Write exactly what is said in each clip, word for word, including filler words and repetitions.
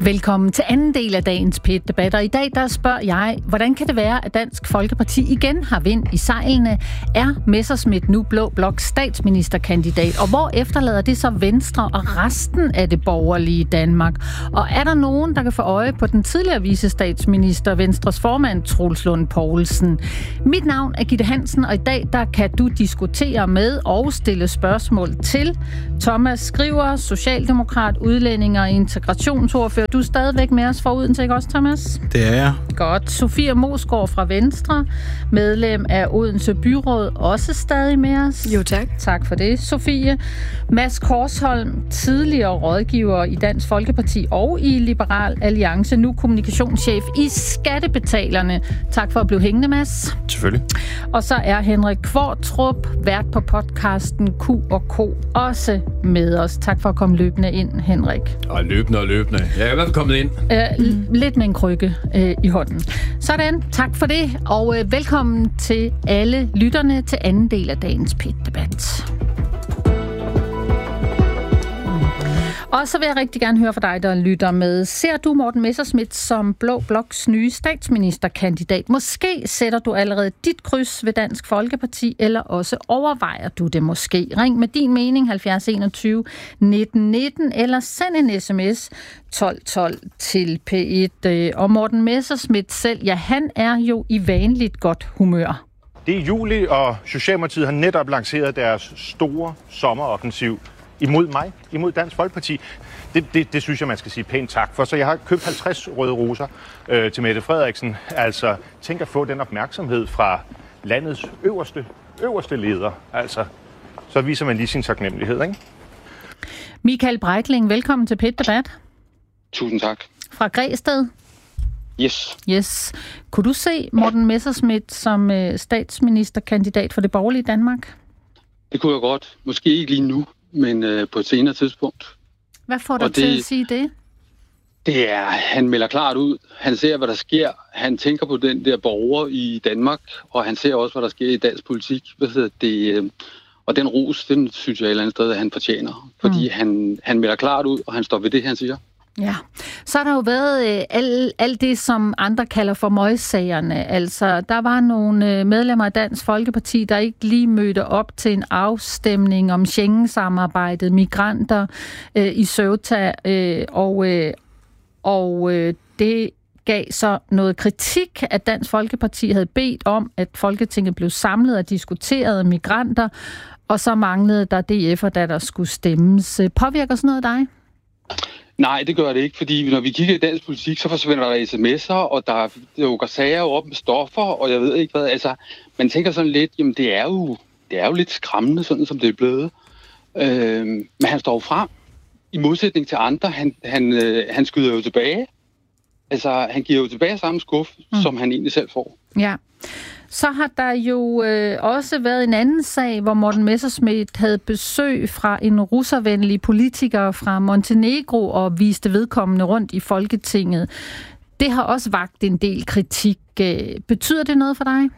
Velkommen til anden del af dagens P et-debat, og i dag der spørger jeg, hvordan kan det være, at Dansk Folkeparti igen har vind i sejlene? Er Messerschmidt nu blå blok statsministerkandidat, og hvor efterlader det så Venstre og resten af det borgerlige Danmark? Og er der nogen, der kan få øje på den tidligere vicestatsminister, Venstres formand, Troels Lund Poulsen? Mit navn er Gitte Hansen, og i dag der kan du diskutere med og stille spørgsmål til Thomas Skriver, socialdemokrat, udlænding og integrationsordfører. Du er stadigvæk med os fra Odense, ikke også, Thomas? Det er jeg. Godt. Sofie Mosgaard fra Venstre, medlem af Odense Byråd, også stadig med os. Jo, tak. Tak for det, Sofie. Mads Korsholm, tidligere rådgiver i Dansk Folkeparti og i Liberal Alliance, nu kommunikationschef i Skattebetalerne. Tak for at blive hængende, Mads. Selvfølgelig. Og så er Henrik Kvartrup, vært på podcasten Q og K, også med os. Tak for at komme løbende ind, Henrik. Og løbende og løbende. Jeg er i hvert fald kommet ind. Øh, lidt med en krykke øh, i hånden. Sådan, tak for det, og øh, velkommen til alle lytterne til anden del af dagens P et-debat. Og så vil jeg rigtig gerne høre fra dig, der lytter med. Ser du Morten Messerschmidt som Blå Bloks nye statsministerkandidat? Måske sætter du allerede dit kryds ved Dansk Folkeparti, eller også overvejer du det måske. Ring med din mening halvfjerds enogtyve nitten nitten, eller send en sms tolv tolv til P et. Og Morten Messerschmidt selv, ja, han er jo i vanligt godt humør. Det er juli, og Socialdemokratiet har netop lanceret deres store sommeroffensiv imod mig, imod Dansk Folkeparti. Det, det, det synes jeg, man skal sige pænt tak for. Så jeg har købt halvtreds røde roser øh, til Mette Frederiksen. Altså, tænk at få den opmærksomhed fra landets øverste, øverste leder. Altså, så viser man lige sin taknemmelighed, ikke? Michael Breitling, velkommen til P et-debat. Tusind tak. Fra Græsted. Yes. Yes. Kunne du se Morten Messerschmidt som øh, statsministerkandidat for det borgerlige Danmark? Det kunne jeg godt. Måske ikke lige nu, men øh, på et senere tidspunkt. Hvad får dig til at sige det? Det er, han melder klart ud. Han ser, hvad der sker. Han tænker på den der borger i Danmark, og han ser også, hvad der sker i dansk politik. Hvad hedder det? Øh, og den ros, den synes jeg et eller andet sted, at han fortjener. Fordi mm. han, han melder klart ud, og han står ved det, han siger. Ja, så har der jo været øh, alt al det, som andre kalder for møgssagerne. Altså, der var nogle øh, medlemmer af Dansk Folkeparti, der ikke lige mødte op til en afstemning om Schengen-samarbejdet, migranter øh, i Ceuta, øh, og, øh, og øh, det gav så noget kritik, at Dansk Folkeparti havde bedt om, at Folketinget blev samlet og diskuterede migranter, og så manglede der D F'er, da der skulle stemmes. Påvirker sådan noget dig? Nej, det gør det ikke, fordi når vi kigger i dansk politik, så forsvinder der sms'er, og der dukker sager op med stoffer, og jeg ved ikke hvad. Altså, man tænker sådan lidt, jamen det er jo, det er jo lidt skræmmende, sådan som det er blevet. Øh, men han står frem, i modsætning til andre. Han, han, øh, han skyder jo tilbage. Altså, han giver jo tilbage samme skuff, mm. som han egentlig selv får. Ja. Så har der jo øh, også været en anden sag, hvor Morten Messerschmidt havde besøg fra en russervenlig politiker fra Montenegro og viste vedkommende rundt i Folketinget. Det har også vakt en del kritik. Betyder det noget for dig?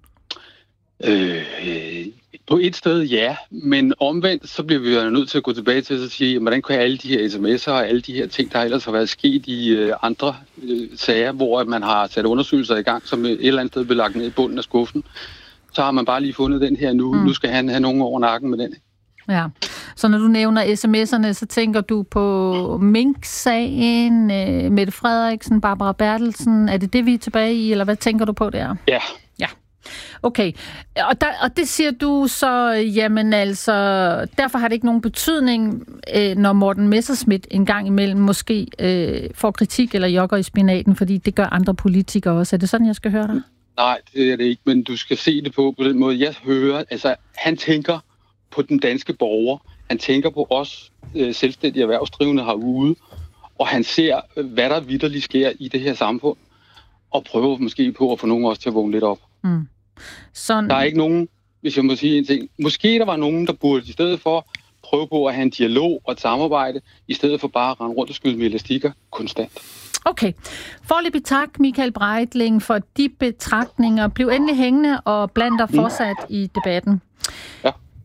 Øh, på et sted ja, men omvendt så bliver vi jo nødt til at gå tilbage til at sige, hvordan kan alle de her sms'er og alle de her ting, der ellers har været sket i øh, andre øh, sager, hvor man har sat undersøgelser i gang, som et eller andet sted bliver lagt ned i bunden af skuffen, så har man bare lige fundet den her nu. Mm. Nu skal han have nogen over nakken med den. Ja, så når du nævner sms'erne, så tænker du på Mink-sagen, øh, Mette Frederiksen, Barbara Bertelsen. Er det det, vi er tilbage i, eller hvad tænker du på der? Ja. Ja. Okay, og, der, og det siger du så, jamen altså, derfor har det ikke nogen betydning, øh, når Morten Messerschmidt en gang imellem måske øh, får kritik eller jogger i spinaten, fordi det gør andre politikere også. Er det sådan, jeg skal høre dig? Nej, det er det ikke, men du skal se det på på den måde, jeg hører. Altså, han tænker på den danske borger, han tænker på os øh, selvstændige erhvervsdrivende herude, og han ser, hvad der vitterligt sker i det her samfund, og prøver måske på at få nogen også til at vågne lidt op. Mm. Sådan. Der er ikke nogen, hvis jeg må sige en ting, måske der var nogen, der burde i stedet for prøve på at have en dialog og et samarbejde, i stedet for bare at rende rundt og skyde med elastikker konstant. Okay. Foreløbig tak, Michael Breitling, for de betragtninger. Bliv endelig hængende og bland dig fortsat mm. i debatten. Ja.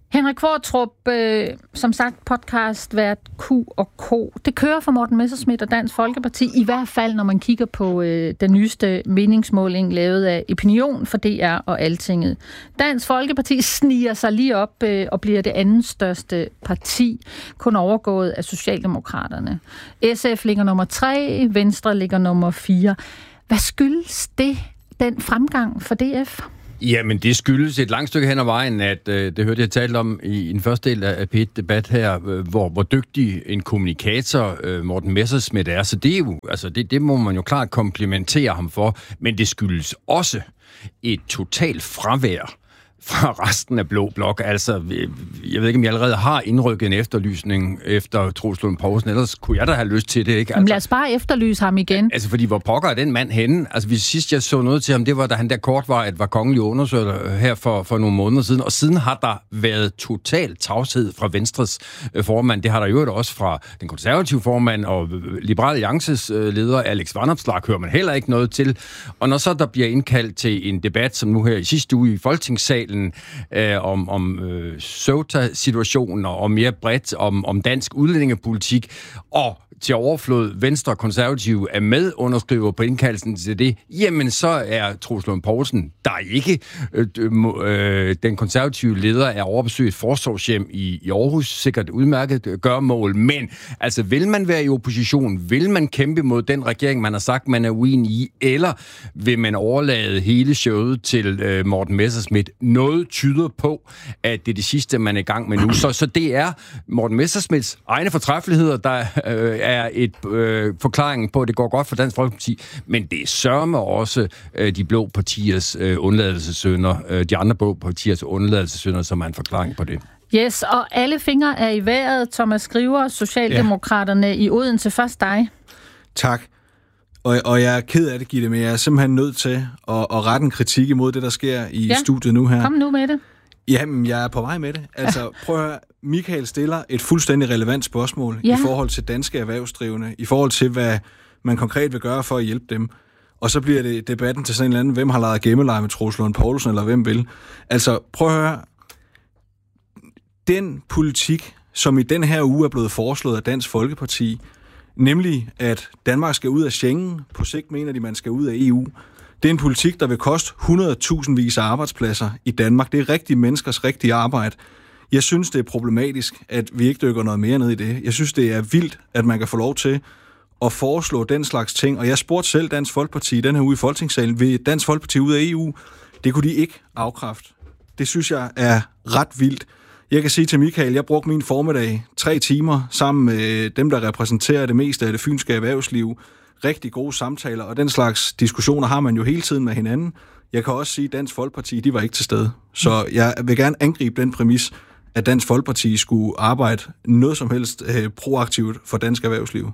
Henrik Qvortrup, øh, som sagt podcast vært Q og K. Det kører for Morten Messerschmidt og Dansk Folkeparti, i hvert fald når man kigger på øh, den nyeste meningsmåling lavet af Opinion for D R og Altinget. Dansk Folkeparti sniger sig lige op øh, og bliver det andet største parti, kun overgået af Socialdemokraterne. S F ligger nummer tre, Venstre ligger nummer fire. Hvad skyldes det, den fremgang for D F? Jamen, det skyldes et langt stykke hen ad vejen, at øh, det hørte jeg talt om i, i den første del af P et-debat her, øh, hvor, hvor dygtig en kommunikator øh, Morten Messerschmidt er. Så det, er jo, altså det, det må man jo klart komplimentere ham for, men det skyldes også et totalt fravær fra resten af Blå Blok. Altså, jeg ved ikke, om jeg allerede har indrykket en efterlysning efter Troels Lund Poulsen, ellers kunne jeg da have lyst til det, ikke? Altså, men lad os bare efterlyse ham igen. Altså, fordi hvor pokker er den mand henne? Altså, hvis sidst jeg så noget til ham, det var, da han der kortvarigt var kongelig undersøger her for, for nogle måneder siden, og siden har der været total tavshed fra Venstres øh, formand. Det har der jo også fra den konservative formand og Liberal Alliances øh, leder, Alex Vanopslagh, hører man heller ikke noget til. Og når så der bliver indkaldt til en debat, som nu her i sidste uge i Folketingssalen, Øh, om, om øh, Ceuta-situationen og, og mere bredt om, om dansk udlændingepolitik, og til overflod Venstre og Konservative er med underskriver på indkaldelsen til det, jamen så er Troels Lund Poulsen, der ikke øh, øh, den konservative leder er overbesøgt et forsorgshjem i, i Aarhus, sikkert udmærket gørmål, men altså vil man være i opposition, vil man kæmpe mod den regering, man har sagt, man er uenig i, eller vil man overlade hele showet til øh, Morten Messerschmidt? Noget tyder på, at det er det sidste, man er i gang med nu. Så, så det er Morten Messerschmidts egne fortræffeligheder, der øh, er et øh, forklaring på, at det går godt for Dansk Folkeparti, men det sørger også øh, de blå partiers øh, undladelsessynder, øh, de andre blå partiers undladelsessynder, som er en forklaring på det. Yes, og alle fingre er i vejret. Thomas Skriver, Socialdemokraterne ja. i Odense. Først dig. Tak. Og, og jeg er ked af det, Gitte, men jeg er simpelthen nødt til at, at rette en kritik imod det, der sker i ja. studiet nu her. Kom nu med det. Jamen, jeg er på vej med det. Altså, ja. prøv at høre. Michael stiller et fuldstændig relevant spørgsmål ja. i forhold til danske erhvervsdrivende, i forhold til, hvad man konkret vil gøre for at hjælpe dem. Og så bliver det debatten til sådan en eller anden, hvem har lejet gemmeleje med Troels Lund Poulsen, eller hvem vil. Altså, prøv at høre. Den politik, som i den her uge er blevet foreslået af Dansk Folkeparti, nemlig at Danmark skal ud af Schengen, på sigt mener de, man skal ud af E U. Det er en politik, der vil koste hundredtusindvis af arbejdspladser i Danmark. Det er rigtige menneskers rigtige arbejde. Jeg synes, det er problematisk, at vi ikke dykker noget mere ned i det. Jeg synes, det er vildt, at man kan få lov til at foreslå den slags ting. Og jeg spurgte selv Dansk Folkeparti den her uge i Folketingssalen, vil Dansk Folkeparti ud af E U? Det kunne de ikke afkræfte. Det synes jeg er ret vildt. Jeg kan sige til Michael, jeg brugte min formiddag tre timer sammen med dem, der repræsenterer det meste af det fynske erhvervsliv. Rigtig gode samtaler, og den slags diskussioner har man jo hele tiden med hinanden. Jeg kan også sige, at Dansk Folkeparti, de var ikke til stede. Så jeg vil gerne angribe den præmis, at Dansk Folkeparti skulle arbejde noget som helst øh, proaktivt for dansk erhvervsliv.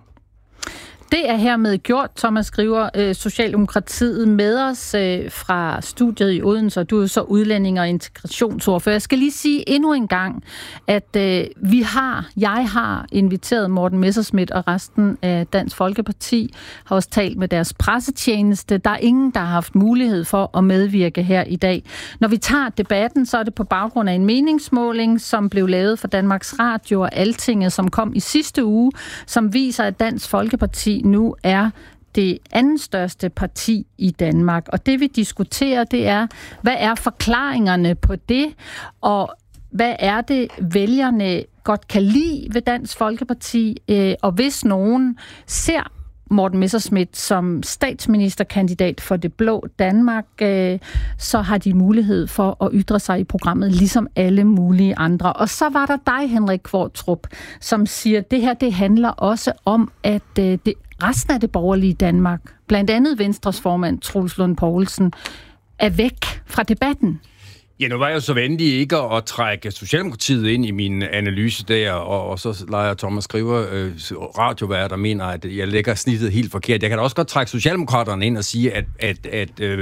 Det er hermed gjort, Thomas Skriver, øh, Socialdemokratiet med os øh, fra studiet i Odense, og du er så udlænding- og integrationsordfører. Jeg skal lige sige endnu en gang, at øh, vi har, jeg har inviteret Morten Messerschmidt og resten af Dansk Folkeparti, har også talt med deres pressetjeneste. Der er ingen, der har haft mulighed for at medvirke her i dag. Når vi tager debatten, så er det på baggrund af en meningsmåling, som blev lavet for Danmarks Radio og Altinget, som kom i sidste uge, som viser, at Dansk Folkeparti nu er det anden største parti i Danmark. Og det vi diskuterer, det er, hvad er forklaringerne på det, og hvad er det, vælgerne godt kan lide ved Dansk Folkeparti, og hvis nogen ser Morten Messerschmidt som statsministerkandidat for det blå Danmark, så har de mulighed for at ytre sig i programmet, ligesom alle mulige andre. Og så var der dig, Henrik Qvortrup, som siger, at det her det handler også om, at det, resten af det borgerlige Danmark, blandt andet Venstres formand, Troels Lund Poulsen, er væk fra debatten. Ja, nu var jeg jo så venlig ikke at trække Socialdemokratiet ind i min analyse der, og, og så leger Thomas Skriver, øh, radiovært, der mener, at jeg lægger snittet helt forkert. Jeg kan da også godt trække Socialdemokraterne ind og sige, at, at, at øh,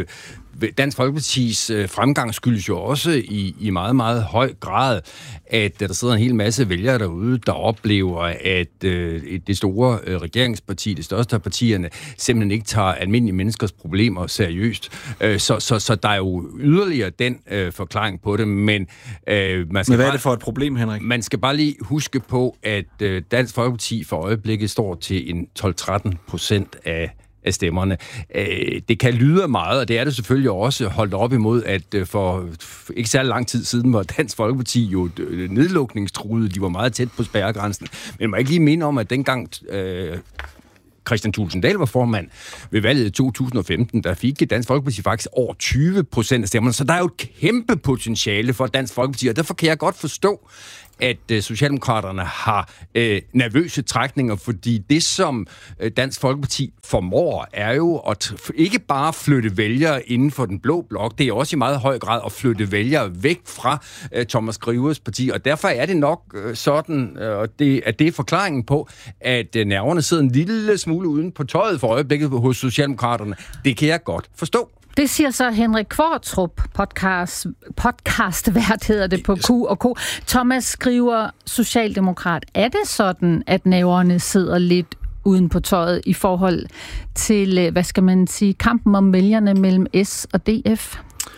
Dansk Folkepartis øh, fremgang skyldes jo også i, i meget, meget høj grad, at der sidder en hel masse vælgere derude, der oplever, at øh, det store øh, regeringsparti, det største af partierne, simpelthen ikke tager almindelige menneskers problemer seriøst. Øh, så, så, så der er jo yderligere den øh, forklaring på det, men... Øh, man skal men hvad bare, er det for et problem, Henrik? Man skal bare lige huske på, at øh, Dansk Folkeparti for øjeblikket står til en tolv til tretten procent af af stemmerne. Det kan lyde meget, og det er det selvfølgelig også holdt op imod, at for ikke særlig lang tid siden var Dansk Folkeparti jo nedlukningstruede. De var meget tæt på spærregrænsen. Men man må ikke lige minde om, at dengang øh, Kristian Thulesen Dahl var formand ved valget i to tusind og femten, der fik Dansk Folkeparti faktisk over tyve procent af stemmerne. Så der er jo et kæmpe potentiale for Dansk Folkeparti, og derfor kan jeg godt forstå, at øh, Socialdemokraterne har øh, nervøse trækninger, fordi det, som øh, Dansk Folkeparti formår, er jo at t- ikke bare flytte vælgere inden for den blå blok, det er også i meget høj grad at flytte vælgere væk fra øh, Thomas Grivers parti, og derfor er det nok øh, sådan, øh, det, at det er forklaringen på, at øh, nerverne sidder en lille smule uden på tøjet for øjeblikket hos Socialdemokraterne. Det kan jeg godt forstå. Det siger så Henrik Qvortrup, podcast, podcastvært hedder det på Q og K. Thomas skriver, socialdemokrat. Er det sådan, at nerverne sidder lidt uden på tøjet i forhold til, hvad skal man sige, kampen om vælgerne mellem S og D F?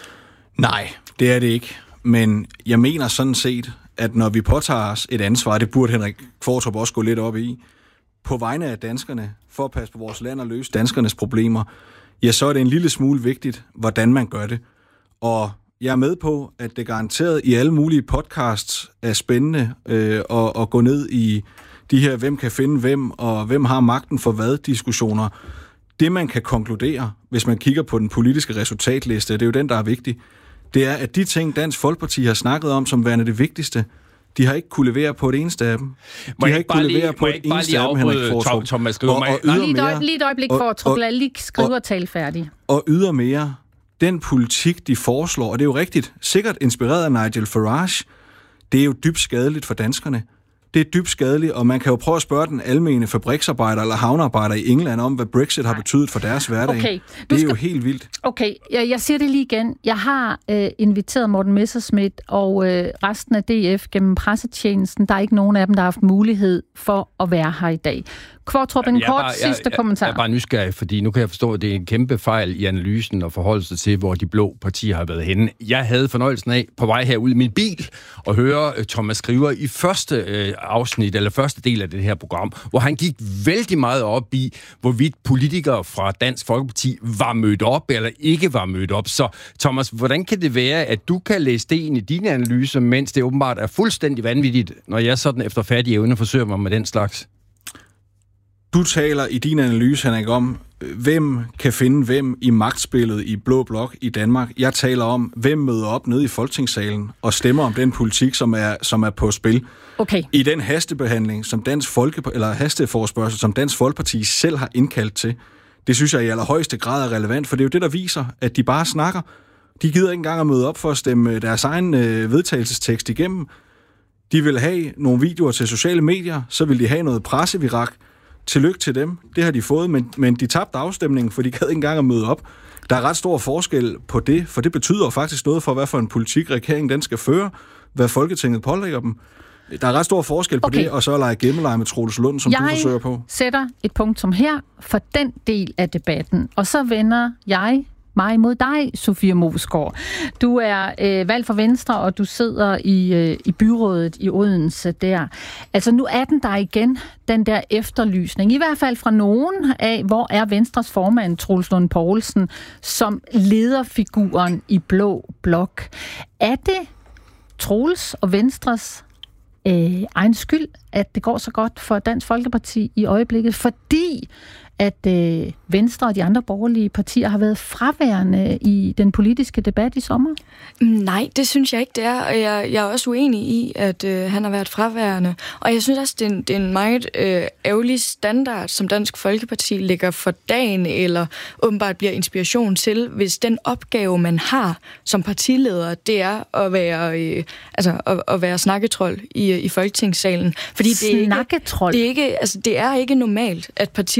Nej, det er det ikke. Men jeg mener sådan set, at når vi påtager os et ansvar, det burde Henrik Qvortrup også gå lidt op i, på vegne af danskerne, for at passe på vores land og løse danskernes problemer, ja, så er det en lille smule vigtigt, hvordan man gør det. Og jeg er med på, at det garanteret i alle mulige podcasts er spændende øh, at, at gå ned i de her, hvem kan finde hvem, og hvem har magten for hvad diskussioner. Det, man kan konkludere, hvis man kigger på den politiske resultatliste, det er jo den, der er vigtig, det er, at de ting, Dansk Folkeparti har snakket om som værende det vigtigste, de har ikke kunne levere på et eneste af dem. De må har ikke kunne lige, levere på et eneste af dem, Henrik Qvortrup. Thomas Skriver, og, og ydermere, lige et øjeblik, Qvortrup. Lad lige skrive og tale færdig. Og ydermere, den politik, de foreslår, og det er jo rigtigt, sikkert inspireret af Nigel Farage, det er jo dybt skadeligt for danskerne. Det er dybt skadeligt, og man kan jo prøve at spørge den almene fabriksarbejder eller havnearbejder i England om, hvad Brexit har betydet for deres hverdag. Okay. Det er skal... jo helt vildt. Okay, jeg, jeg siger det lige igen. Jeg har øh, inviteret Morten Messerschmidt og øh, resten af D F gennem pressetjenesten. Der er ikke nogen af dem, der har haft mulighed for at være her i dag. Qvortrup, en kort bare, sidste jeg, kommentar. Jeg er bare nysgerrig, fordi nu kan jeg forstå, at det er en kæmpe fejl i analysen og forholde sig til, hvor de blå partier har været henne. Jeg havde fornøjelsen af på vej herud i min bil at høre uh, Thomas Skriver i første uh, afsnit, eller første del af det her program, hvor han gik vældig meget op i, hvorvidt politikere fra Dansk Folkeparti var mødt op eller ikke var mødt op. Så Thomas, hvordan kan det være, at du kan læse det ind i dine analyser, mens det åbenbart er fuldstændig vanvittigt, når jeg sådan efter fattig evne forsøger mig med den slags? Du taler i din analyse, Henrik, om, hvem kan finde hvem i magtspillet i Blå Blok i Danmark. Jeg taler om, hvem møder op nede i Folketingssalen og stemmer om den politik, som er, som er på spil. Okay. I den hastebehandling, som Dansk Folke, eller hasteforespørgsel, som Dansk Folkeparti selv har indkaldt til, det synes jeg i allerhøjeste grad er relevant, for det er jo det, der viser, at de bare snakker. De gider ikke engang at møde op for at stemme deres egen øh, vedtagelsestekst igennem. De vil have nogle videoer til sociale medier, så vil de have noget pressevirak. Tillykke til dem, det har de fået, men, men de tabte afstemningen, for de gad ikke engang at møde op. Der er ret stor forskel på det, for det betyder faktisk noget for, hvad for en politik regeringen den skal føre, hvad Folketinget pålægger dem. Der er ret stor forskel på okay. det, og så at lege gemmeleje med Troels Lund, som jeg du forsøger på. Jeg sætter et punktum her for den del af debatten, og så vender jeg mig mod dig, Sofie Moesgaard. Du er øh, valgt for Venstre, og du sidder i, øh, i byrådet i Odense der. Altså nu er den der igen, den der efterlysning, i hvert fald fra nogen af, hvor er Venstres formand, Troels Lund Poulsen, som lederfiguren i Blå Blok. Er det Troels og Venstres øh, egen skyld, at det går så godt for Dansk Folkeparti i øjeblikket, fordi at øh, Venstre og de andre borgerlige partier har været fraværende i den politiske debat i sommer? Nej, det synes jeg ikke, det er. Og jeg, jeg er også uenig i, at øh, han har været fraværende. Og jeg synes også, det er en, det er en meget øh, ærgerlig standard, som Dansk Folkeparti lægger for dagen, eller åbenbart bliver inspiration til, hvis den opgave, man har som partileder, det er at være, øh, altså, at, at være snakketrold i, i Folketingssalen. Fordi det er, ikke, det, er ikke, altså, det er ikke normalt, at partilederen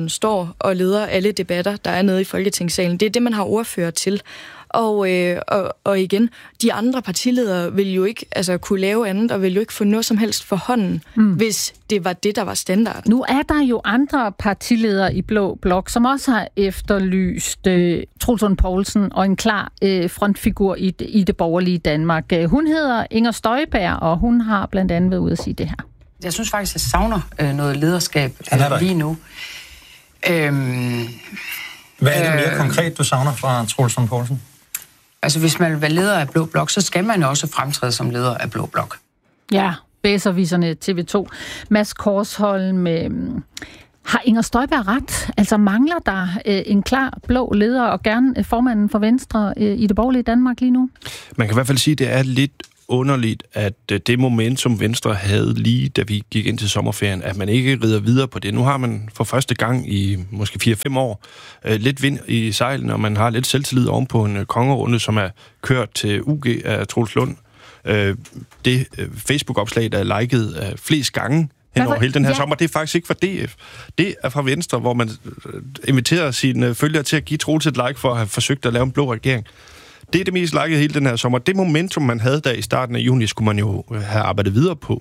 partilederen står og leder alle debatter, der er nede i Folketingssalen. Det er det, man har ordfører til. Og, øh, og, og igen, de andre partiledere vil jo ikke altså, kunne lave andet, og vil jo ikke få noget som helst for hånden, mm. hvis det var det, der var standard. Nu er der jo andre partiledere i Blå Blok, som også har efterlyst øh, Troels Lund Poulsen og en klar øh, frontfigur i det, i det borgerlige Danmark. Hun hedder Inger Støjberg, og hun har blandt andet været ude at sige det her. Jeg synes faktisk, jeg savner øh, noget lederskab øh, lige nu. Øhm, Hvad er det mere øh, konkret, du savner fra Troels Lund Poulsen? Altså, hvis man vil være leder af Blå Blok, så skal man også fremtræde som leder af Blå Blok. Ja, bedserviserne T V to. Mads Korsholm, øh, har Inger Støjberg ret? Altså mangler der øh, en klar blå leder, og gerne øh, formanden for Venstre øh, i det borgerlige Danmark lige nu? Man kan i hvert fald sige, at det er lidt underligt, at det momentum Venstre havde lige, da vi gik ind til sommerferien, at man ikke rider videre på det. Nu har man for første gang i måske fire fem år øh, lidt vind i sejlen, og man har lidt selvtillid oven på en øh, kongerunde, som er kørt til U G af Troels Lund. Øh, det øh, Facebook-opslag, der er liket øh, flest gange hen over hele den her ja. sommer, det er faktisk ikke fra D F. Det er fra Venstre, hvor man øh, inviterer sine øh, følgere til at give Troels et like for at have forsøgt at lave en blå regering. Det er det mest likede hele den her sommer. Det momentum, man havde der i starten af juni, skulle man jo have arbejdet videre på.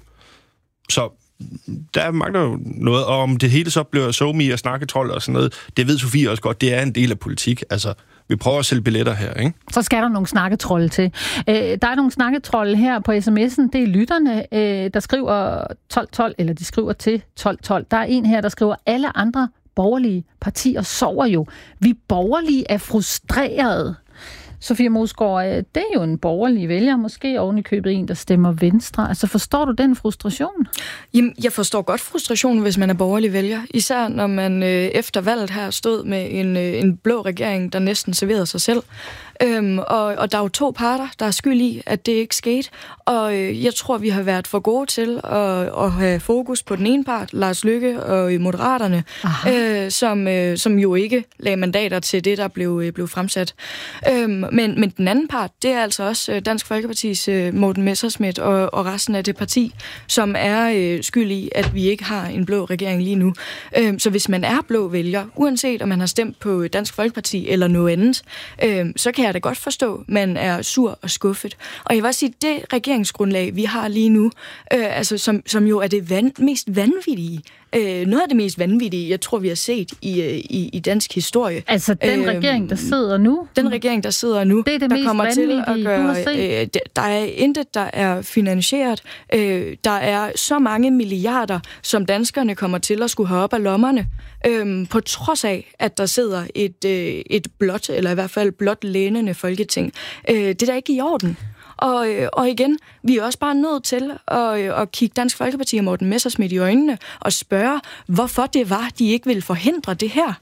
Så der mangler jo noget, og om det hele så bliver somi og snakketrold og sådan noget, det ved Sofie også godt, det er en del af politik. Altså, vi prøver at sælge billetter her, ikke? Så skal der nogle snakketrolde til. Øh, der er nogle snakketrolde her på sms'en. Det er lytterne, øh, der skriver tolv tolv, eller de skriver til tolv tolv. Der er en her, der skriver, alle andre borgerlige partier sover jo. Vi borgerlige er frustrerede. Sofie Mosgaard, det er jo en borgerlig vælger, måske oven i købet en, der stemmer Venstre. Altså, forstår du den frustration? Jamen, jeg forstår godt frustrationen, hvis man er borgerlig vælger. Især når man øh, efter valget her stod med en, øh, en blå regering, der næsten serverede sig selv. Øhm, og, og der er jo to parter, der er skyld i, at det ikke skete. Og øh, jeg tror, vi har været for gode til at, at have fokus på den ene part, Lars Løkke og Moderaterne, øh, som, øh, som jo ikke lagde mandater til det, der blev, øh, blev fremsat. Øhm, men, men den anden part, det er altså også Dansk Folkepartis øh, Morten Messerschmidt og, og resten af det parti, som er øh, skyld i, at vi ikke har en blå regering lige nu. Øhm, så hvis man er blå vælger, uanset om man har stemt på Dansk Folkeparti eller noget andet, øh, så kan jeg da godt forstå, at man er sur og skuffet. Og jeg vil også sige, det regeringsgrundlag, vi har lige nu, øh, altså, som, som jo er det van, mest vanvittige, øh, noget af det mest vanvittige, jeg tror, vi har set i, i, i dansk historie. Altså den øh, regering, der sidder nu? Den regering, der sidder nu, det er det der mest kommer til at gøre... Øh, der er intet, der er finansieret. Øh, der er så mange milliarder, som danskerne kommer til at skulle have op af lommerne, øh, på trods af, at der sidder et, øh, et blåt, eller i hvert fald blåt lænende folketing. Øh, det er da ikke i orden. Og, og igen, vi er også bare nødt til at, at kigge Dansk Folkeparti og Morten Messerschmidt i øjnene og spørge, hvorfor det var, de ikke ville forhindre det her.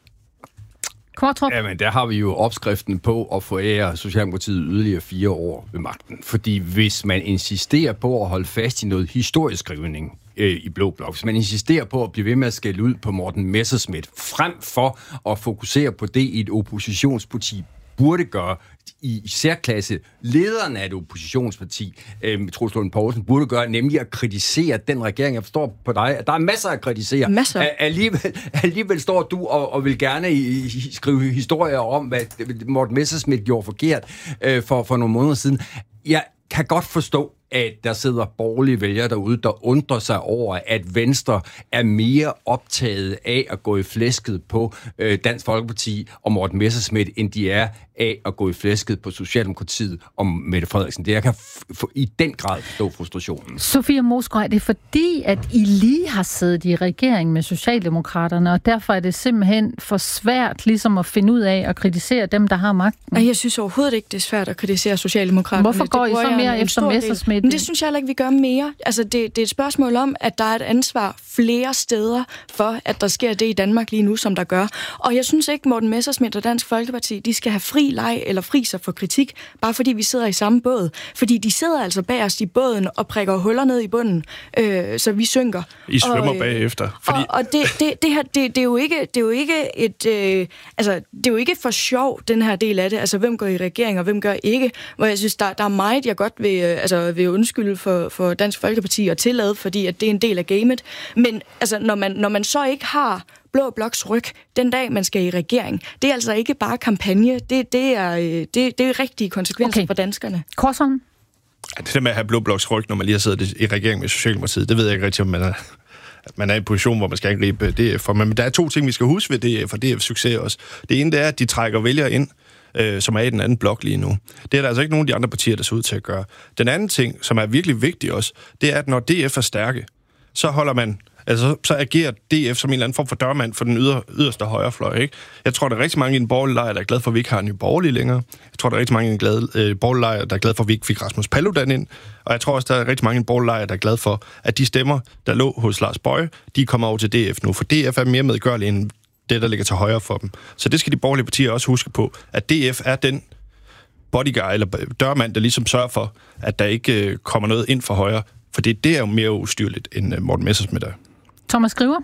Jamen, der har vi jo opskriften på at forære Socialdemokratiet yderligere fire år ved magten. Fordi hvis man insisterer på at holde fast i noget historieskrivning øh, i Blå Blok, hvis man insisterer på at blive ved med at skælde ud på Morten Messerschmidt, frem for at fokusere på det i et oppositionsparti burde gøre, i særklasse lederen af et oppositionsparti, øh, Troels Lund Poulsen, burde gøre, nemlig at kritisere den regering. Jeg forstår på dig, at der er masser at kritisere. Masser. Alligevel, alligevel står du og, og vil gerne i, i, skrive historier om, hvad Morten Messerschmidt gjorde forkert øh, for, for nogle måneder siden. Jeg kan godt forstå, at der sidder borgerlige vælgere derude, der undrer sig over, at Venstre er mere optaget af at gå i flæsket på øh, Dansk Folkeparti og Morten Messerschmidt, end de er af at gå i flæsket på Socialdemokratiet og Mette Frederiksen. Det jeg kan f- i den grad forstå frustrationen. Sofie Mosgaard, er det fordi, at I lige har siddet i regering med Socialdemokraterne, og derfor er det simpelthen for svært ligesom at finde ud af at kritisere dem, der har magten? Jeg synes overhovedet ikke, det er svært at kritisere Socialdemokraterne. Hvorfor går I så mere efter Messerschmidt? Men det synes jeg heller ikke, vi gør mere. Altså, det, det er et spørgsmål om, at der er et ansvar flere steder for, at der sker det i Danmark lige nu, som der gør. Og jeg synes ikke, Morten Messerschmidt og Dansk Folkeparti, de skal have fri leg eller fri sig for kritik, bare fordi vi sidder i samme båd. Fordi de sidder altså bagerst i båden og prikker huller ned i bunden, øh, så vi synker. I svømmer og, øh, bagefter. Fordi... Og, og det, det, det her, det, det er jo ikke, det er jo ikke et, øh, altså, det er jo ikke for sjov, den her del af det. Altså, hvem går i regering, og hvem gør ikke? Hvor jeg synes, der, der er meget, jeg godt vil, altså, vil undskylde for, for Dansk Folkeparti og tillade, fordi at det er en del af gamet. Men altså, når man, når man så ikke har blå bloks ryg den dag, man skal i regering. Det er altså ikke bare kampagne. Det, det, er, det, det er rigtige konsekvenser okay. for danskerne. Korsholm? Det der med at have blå bloks ryg, når man lige har siddet i regering med Socialdemokratiet, det ved jeg ikke rigtig, om man er, at man er i en position, hvor man skal angribe D F. Men der er to ting, vi skal huske ved D F og D F's succes også. Det ene det er, at de trækker vælgere ind, øh, som er i den anden blok lige nu. Det er der altså ikke nogen af de andre partier, der ser ud til at gøre. Den anden ting, som er virkelig vigtig også, det er, at når D F er stærke, så holder man Altså, så agerer D F som en eller anden form for dørmand for den yder, yderste højrefløj, ikke? Jeg tror, der er rigtig mange i den borgerlige lejr, der er glade for, at vi ikke har en ny borgerlig længere. Jeg tror, der er rigtig mange i den glade, øh, borgerlige lejr, der er glade for, at vi ikke fik Rasmus Paludan ind. Og jeg tror også, der er rigtig mange i den borgerlige lejr, der er glade for, at de stemmer, der lå hos Lars Boje, de kommer over til D F nu. For D F er mere medgørlige end det, der ligger til højre for dem. Så det skal de borgerlige partier også huske på, at D F er den bodyguard eller dørmand, der ligesom sørger for, at der ikke øh, kommer noget ind for højre. For det, det er jo mere ustyrligt, end øh, Morten Messerschmidt er. Thomas Skriver?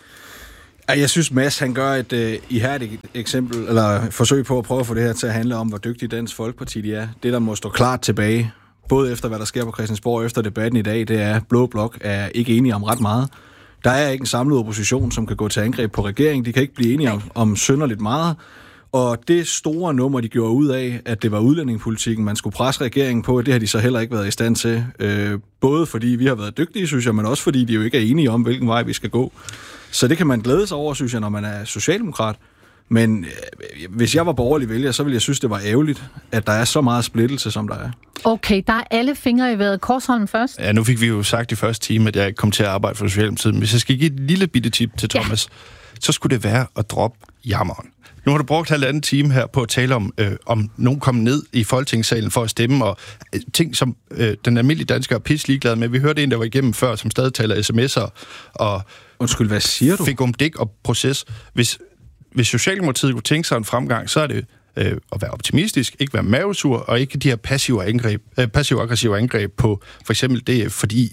Jeg synes, Mads, han gør et uh, ihærdigt eksempel, eller forsøg på at prøve at få det her til at handle om, hvor dygtig Dansk Folkeparti de er. Det, der må stå klart tilbage, både efter hvad der sker på Christiansborg og efter debatten i dag, det er, at Blå Blok er ikke enige om ret meget. Der er ikke en samlet opposition, som kan gå til angreb på regeringen. De kan ikke blive enige om, om synderligt meget. Og det store nummer, de gjorde ud af, at det var udlændingepolitikken, man skulle presse regeringen på, det har de så heller ikke været i stand til. Øh, både fordi vi har været dygtige, synes jeg, men også fordi de jo ikke er enige om, hvilken vej vi skal gå. Så det kan man glæde sig over, synes jeg, når man er socialdemokrat. Men øh, hvis jeg var borgerlig vælger, så ville jeg synes, det var ærgerligt, at der er så meget splittelse, som der er. Okay, der er alle fingre i vejret. Korsholm først. Ja, nu fik vi jo sagt i første time, at jeg ikke kom til at arbejde for Socialdemokratiet. Men hvis jeg skal give et lille bitte tip til Thomas, ja. så skulle det være at droppe jammeren. Nu har du brugt halvanden time her på at tale om, øh, om nogen kom ned i Folketingssalen for at stemme, og øh, ting, som øh, den almindelige dansker er pisse ligeglad med. Vi hørte en, der var igennem før, som stadig taler sms'er og... Undskyld, hvad siger du? Fik om dik og proces. Hvis, hvis Socialdemokratiet kunne tænke sig en fremgang, så er det øh, at være optimistisk, ikke være mavesur, og ikke de her passive angreb, øh, passive-aggressive angreb på for eksempel D F, fordi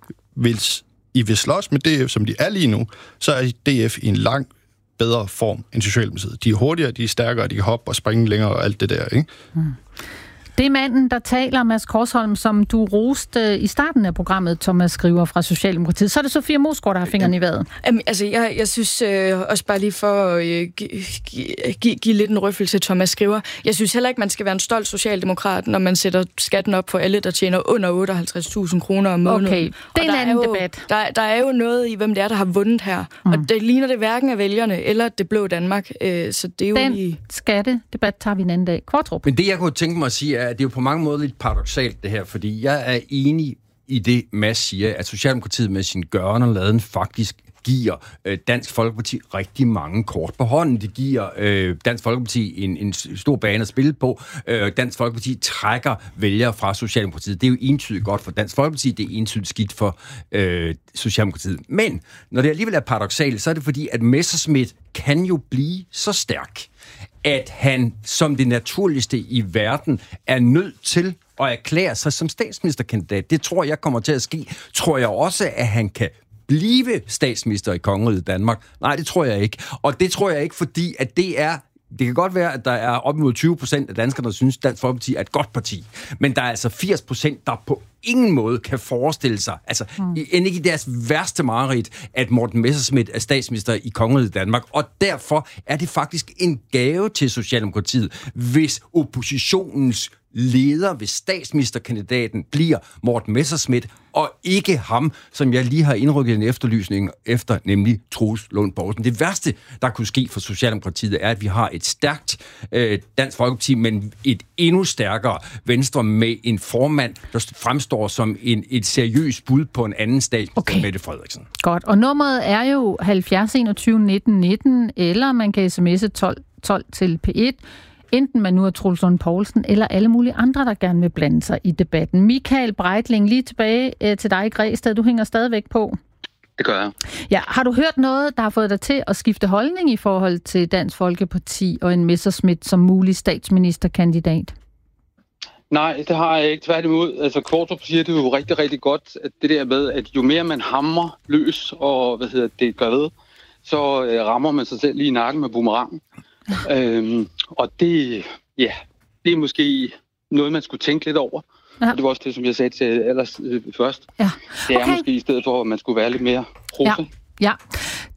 hvis I vil slås med D F, som de er lige nu, så er D F i en lang bedre form end Socialdemokratiet. De er hurtigere, de er stærkere, de kan hoppe og springe længere og alt det der, ikke? Mm. Det er manden, der taler, Mads Korsholm, som du roste i starten af programmet, Thomas Skriver fra Socialdemokratiet. Så er det Sofia Moesgaard, der har fingeren i vejret. Jamen, altså, jeg, jeg synes øh, også bare lige for at øh, give, give, give lidt en røffel til Thomas Skriver. Jeg synes heller ikke, man skal være en stolt socialdemokrat, når man sætter skatten op på alle, der tjener under otteoghalvtreds tusind kroner om måneden. Okay, det er en anden jo, debat. Der, der er jo noget i, hvem det er, der har vundet her. Mm. Og det ligner det hverken af vælgerne eller det blå Danmark. Øh, så det er jo Den lige... skattedebat tager vi en anden dag. Kvartrup. Men det, jeg kunne tænke mig at sige, er, at det er jo på mange måder lidt paradoksalt, det her, fordi jeg er enig i det, Mads siger, at Socialdemokratiet med sin gøren og laden faktisk giver øh, Dansk Folkeparti rigtig mange kort på hånden. Det giver øh, Dansk Folkeparti en, en stor bane at spille på. Øh, Dansk Folkeparti trækker vælgere fra Socialdemokratiet. Det er jo entydigt godt for Dansk Folkeparti, det er entydigt skidt for øh, Socialdemokratiet. Men når det alligevel er paradoksalt, så er det fordi, at Messerschmidt kan jo blive så stærk, at han som det naturligste i verden er nødt til at erklære sig som statsministerkandidat. Det tror jeg kommer til at ske. Tror jeg også, at han kan blive statsminister i Kongeriget Danmark? Nej, det tror jeg ikke. Og det tror jeg ikke, fordi at det er... Det kan godt være, at der er op mod tyve procent af danskerne, der synes, at Dansk Folkeparti er et godt parti. Men der er altså firs procent, der på ingen måde kan forestille sig, altså mm. end ikke i deres værste mareridt, at Morten Messerschmidt er statsminister i Kongeriget Danmark. Og derfor er det faktisk en gave til Socialdemokratiet, hvis oppositionens leder, hvis statsministerkandidaten bliver Morten Messerschmidt, og ikke ham, som jeg lige har indrykket en efterlysning efter, nemlig Troels Lund Poulsen. Det værste, der kunne ske for Socialdemokratiet, er, at vi har et stærkt øh, Dansk Folkeparti, men et endnu stærkere Venstre med en formand, der fremstår som en, et seriøst bud på en anden statsminister, okay. Mette Frederiksen. Godt, og nummeret er jo halvfjerds enogtyve nitten nitten, eller man kan sms'e tolv tolv til P et, enten man nu er Troels Lund Poulsen, eller alle mulige andre, der gerne vil blande sig i debatten. Michael Breitling, lige tilbage øh, til dig i Græsted. Du hænger stadigvæk på. Det gør jeg. Ja, har du hørt noget, der har fået dig til at skifte holdning i forhold til Dansk Folkeparti og en Messerschmidt som mulig statsministerkandidat? Nej, det har jeg ikke. Tværtimod. Altså, Kvartrup siger det jo rigtig, rigtig godt, at det der med, at jo mere man hammer løs og hvad hedder det gør ved, så øh, rammer man sig selv lige i nakken med boomerangen. øhm, og det, ja, det er måske noget, man skulle tænke lidt over. Ja. Og det var også det, som jeg sagde til ellers øh, først. Ja. Okay. Det er måske i stedet for, at man skulle være lidt mere prosa. Ja. Ja.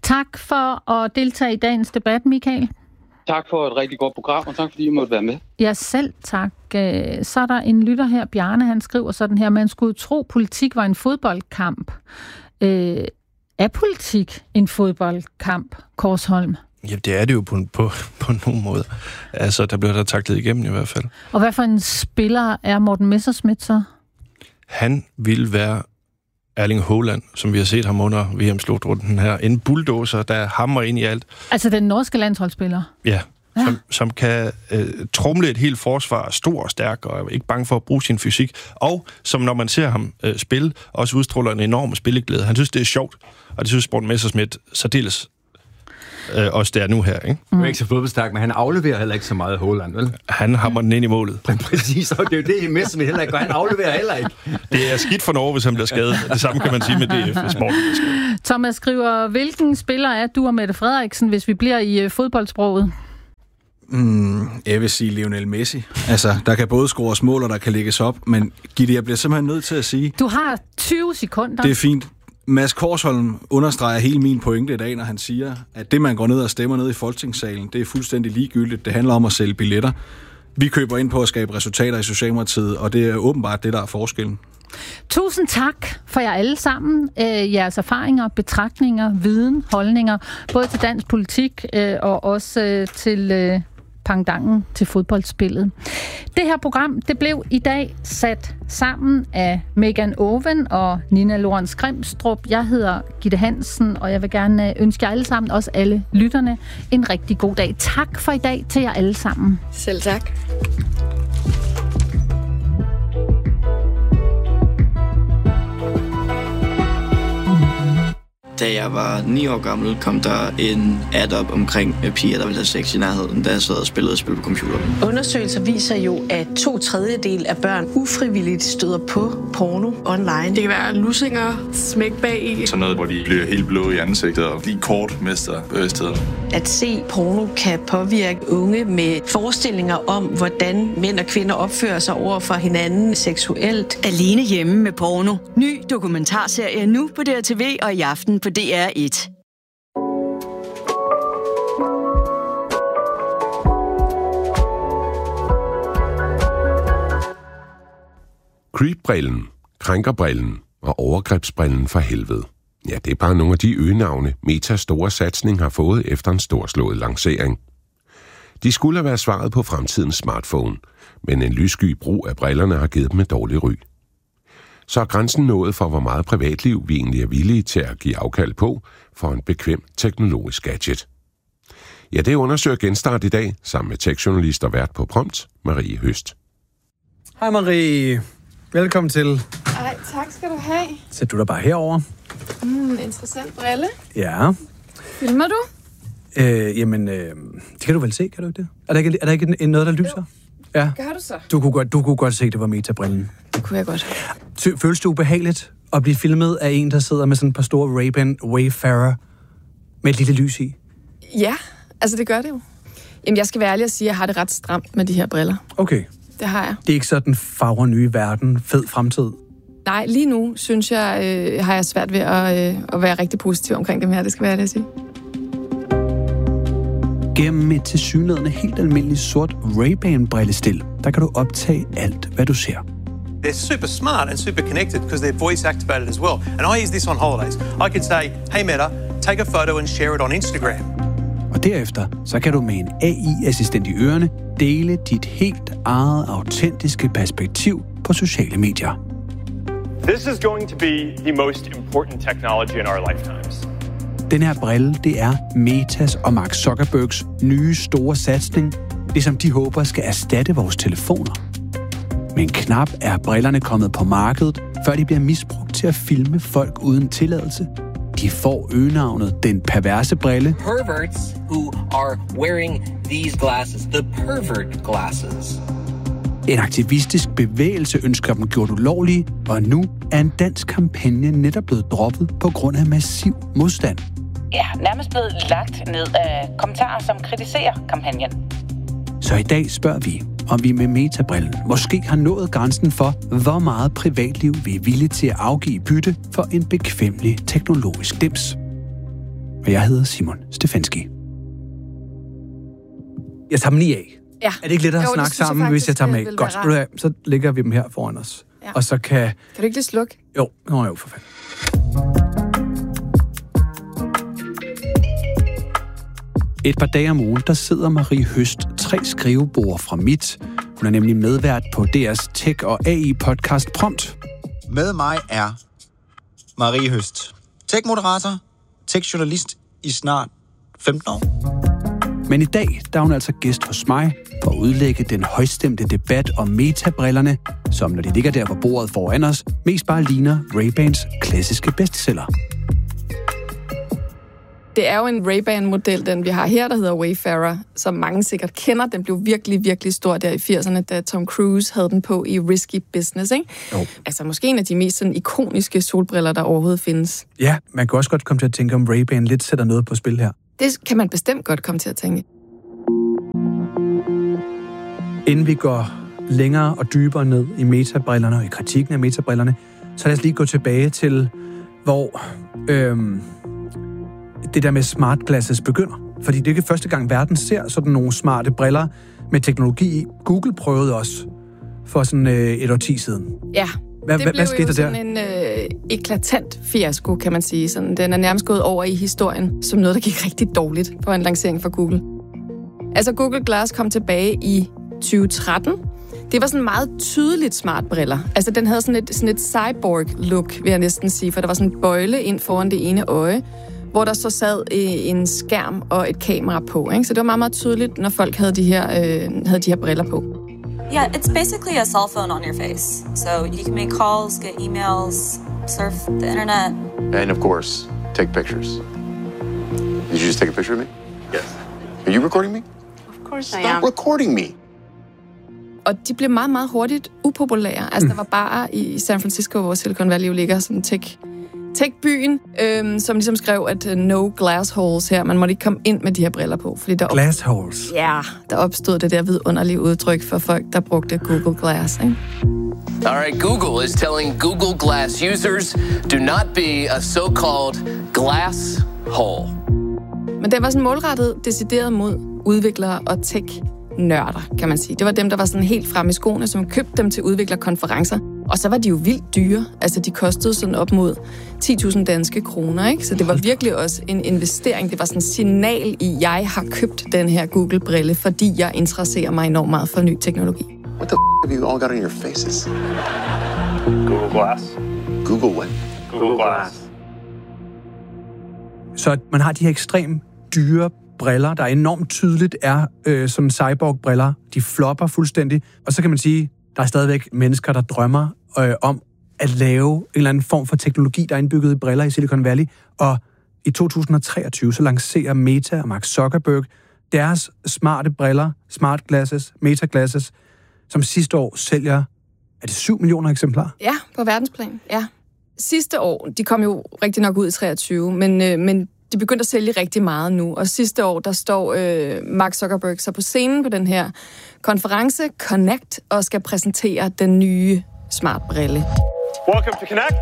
Tak for at deltage i dagens debat, Michael. Tak for et rigtig godt program, og tak fordi I måtte være med. Ja, selv tak. Så er der en lytter her, Bjarne, han skriver sådan her, man skulle tro, politik var en fodboldkamp. Øh, er politik en fodboldkamp, Korsholm? Ja, det er det jo på, på, på nogen måde. Altså, der bliver der taklet igennem i hvert fald. Og hvad for en spiller er Morten Messerschmidt så? Han vil være Erling Haaland, som vi har set ham under V M-slutrunden her. En bulldozer, der hammer ind i alt. Altså den norske landsholdsspiller? Ja, ja. Som, som kan øh, tromle et helt forsvar, stor og stærk, og er ikke bange for at bruge sin fysik. Og som når man ser ham øh, spille, også udstråler en enorm spilleglæde. Han synes, det er sjovt, og det synes Morten Messerschmidt særdeles øh, også der nu her, ikke? Han er ikke så fodboldstærk, men han afleverer heller ikke så meget Haaland, vel? Han hammer den ind i målet. Præcis, og det er jo det, Messerschmidt heller ikke gør. Han afleverer heller ikke. Det er skidt for Norge, hvis han bliver skadet. Det samme kan man sige med D F, hvis Morten bliver skadet. Thomas skriver, hvilken spiller er du og Mette Frederiksen, hvis vi bliver i uh, fodboldsproget? Mm, jeg vil sige Lionel Messi. Altså, der kan både scores mål, og der kan lægges op, men Gitte, jeg bliver simpelthen nødt til at sige... Du har tyve sekunder. Det er fint. Mads Korsholm understreger hele min pointe i dag, når han siger, at det, man går ned og stemmer ned i Folketingssalen, det er fuldstændig ligegyldigt. Det handler om at sælge billetter. Vi køber ind på at skabe resultater i Socialdemokratiet, og det er åbenbart det, der er forskellen. Tusind tak for jer alle sammen. Øh, jeres erfaringer, betragtninger, viden, holdninger, både til dansk politik øh, og også øh, til øh, pangdangen til fodboldspillet. Det her program, det blev i dag sat sammen af Megan Owen og Nina Lorentz Grimstrup. Jeg hedder Gitte Hansen, og jeg vil gerne ønske jer alle sammen, også alle lytterne, en rigtig god dag. Tak for i dag til jer alle sammen. Selv tak. Da jeg var ni år gammel, kom der en ad op omkring piger, der ville have sex i nærheden, da jeg sad og spillede spil på computeren. Undersøgelser viser jo, at to tredjedel af børn ufrivilligt støder på porno online. Det kan være lussinger, smæk bag i. Sådan noget, hvor de bliver helt blå i ansigtet og lige kort mister bevidstheden. At se porno kan påvirke unge med forestillinger om, hvordan mænd og kvinder opfører sig over for hinanden seksuelt. Alene hjemme med porno. Ny dokumentarserie nu på D R T V og i aften på D R et. Creep-brillen, krænkerbrillen og overgrebsbrillen for helvede. Ja, det er bare nogle af de øgenavne, Metas store satsning har fået efter en storslået lancering. De skulle være svaret på fremtidens smartphone, men en lyssky brug af brillerne har givet dem et dårligt ry. Så er grænsen nået for, hvor meget privatliv vi egentlig er villige til at give afkald på for en bekvem teknologisk gadget. Ja, det undersøger Genstart i dag, sammen med techjournalist og vært på Prompt, Marie Høst. Hej Marie. Velkommen til. Ej, tak skal du have. Sæt du dig bare herover. Mm, interessant brille. Ja. Filmer du? Øh, jamen, øh, det kan du vel se, kan du ikke det? Er der ikke, er der ikke noget, der lyser? Jo. Ja. Gør du så? Du kunne godt, du kunne godt se, at det var Meta-brillen. Det kunne jeg godt. Føles det ubehageligt at blive filmet af en, der sidder med sådan et par store Ray-Ban Wayfarer med et lille lys i? Ja, altså det gør det jo. Jamen, jeg skal være ærlig og sige, at jeg har det ret stramt med de her briller. Okay. Det har jeg. Det er ikke sådan farver nye verden, fed fremtid? Nej, lige nu synes jeg, øh, har jeg svært ved at, øh, at være rigtig positiv omkring dem her, det skal være ærlig at sige. Gennem et tilsyneladende helt almindeligt sort Ray-Ban-brillestil, der kan du optage alt, hvad du ser. They're super smart and super connected because they're voice activated as well. And I use this on holidays. I could say, hey Meta, take a photo and share it on Instagram. Og derefter, så kan du med en A I-assistent i ørerne dele dit helt eget autentiske perspektiv på sociale medier. This is going to be the most important technology in our lifetimes. Den her brille, det er Metas og Mark Zuckerbergs nye store satsning, det som de håber skal erstatte vores telefoner. Men knap er brillerne kommet på markedet, før de bliver misbrugt til at filme folk uden tilladelse. De får øgenavnet den perverse brille. Perverts who are wearing these glasses, the pervert glasses. En aktivistisk bevægelse ønsker dem gjort ulovlige, og nu er en dansk kampagne netop blevet droppet på grund af massiv modstand. Ja, nærmest blevet lagt ned af kommentarer, som kritiserer kampagnen. Så i dag spørger vi, om vi med Meta-brillen måske har nået grænsen for, hvor meget privatliv vi er villige til at afgive bytte for en bekvemmelig teknologisk dims. Og jeg hedder Simon Stefanski. Jeg tager dem lige af. Ja. Er det ikke lettere at jo, snakke sammen, faktisk, hvis jeg tager dem af? Godt, du, så lægger vi dem her foran os. Ja. Og så kan... Kan du ikke lige slukke? Jo, nå jo, for fanden. Et par dage om ugen, der sidder Marie Høst tre skrivebord fra mit. Hun er nemlig medvært på D R's tech- og A I-podcast Prompt. Med mig er Marie Høst, tech-moderator, tech-journalist i snart femten år. Men i dag, der er hun altså gæst hos mig for at udlægge den højstemte debat om metabrillerne, som når de ligger der på bordet foran os, mest bare ligner Ray-Bans klassiske bestseller. Det er jo en Ray-Ban-model, den vi har her, der hedder Wayfarer, som mange sikkert kender. Den blev virkelig, virkelig stor der i firserne, da Tom Cruise havde den på i Risky Business, ikke? Jo. Altså måske en af de mest sådan, ikoniske solbriller, der overhovedet findes. Ja, man kan også godt komme til at tænke, om Ray-Ban lidt sætter noget på spil her. Det kan man bestemt godt komme til at tænke. Inden vi går længere og dybere ned i metabrillerne og i kritikken af metabrillerne, så lad os lige gå tilbage til, hvor øhm, det der med smart glasses begynder. Fordi det er ikke første gang, verden ser sådan nogle smarte briller med teknologi i. Google prøvede også for sådan øh, et årti siden. Ja, hvad, det hvad, blev hvad skete jo der sådan der? en øh, eklatant fiasko, kan man sige. Sådan, den er nærmest gået over i historien som noget, der gik rigtig dårligt for en lancering for Google. Altså, Google Glass kom tilbage i tyve tretten. Det var sådan meget tydeligt smart briller. Altså, den havde sådan et, sådan et cyborg-look, vil jeg næsten sige, for der var sådan en bøjle ind foran det ene øje, hvor der så sad en skærm og et kamera på, ikke? Så det var meget, meget tydeligt, når folk havde de her, øh, havde de her briller på. Yeah, it's basically a cell phone on your face. So you can make calls, get emails, surf the internet. And of course, take pictures. Did you just take a picture of me? Yes. Are you recording me? Of course I Stop am. recording me. Og de blev meget, meget hurtigt upopulære. Altså, der var bare i San Francisco, hvor Silicon Valley jo ligger, sådan tech, tech-byen, øhm, som ligesom skrev, at uh, no glass holes her. Man måtte ikke komme ind med de her briller på. Fordi der glass holes? Ja, der opstod det der vidunderlige udtryk for folk, der brugte Google Glass, ikke? All right, Google is telling Google Glass users, do not be a so-called glass hole. Men det var sådan målrettet decideret mod udviklere og tech-nørder, kan man sige. Det var dem, der var sådan helt fremme i skoene, som købte dem til udviklerkonferencer. Og så var de jo vildt dyre. Altså, de kostede sådan op mod ti tusind danske kroner, ikke? Så det var virkelig også en investering. Det var sådan en signal i, at jeg har købt den her Google-brille, fordi jeg interesserer mig enormt meget for ny teknologi. What the f*** have you all got on your faces? Google Glass. Google what? Google Glass. Så man har de her ekstremt dyre briller, der enormt tydeligt er øh, sådan cyborg-briller. De flopper fuldstændig. Og så kan man sige, der er stadigvæk mennesker, der drømmer øh, om at lave en eller anden form for teknologi, der er indbygget i briller i Silicon Valley. Og i to tusind og treogtyve, så lancerer Meta og Mark Zuckerberg deres smarte briller, smart glasses, Meta glasses, som sidste år sælger, er det syv millioner eksemplarer? Ja, på verdensplan, ja. Sidste år, de kom jo rigtig nok ud i treogtyve, men, øh, men de begyndte at sælge rigtig meget nu. Og sidste år, der står øh, Mark Zuckerberg så på scenen på den her konference Connect og skal præsentere den nye smart brille. Welcome to Connect.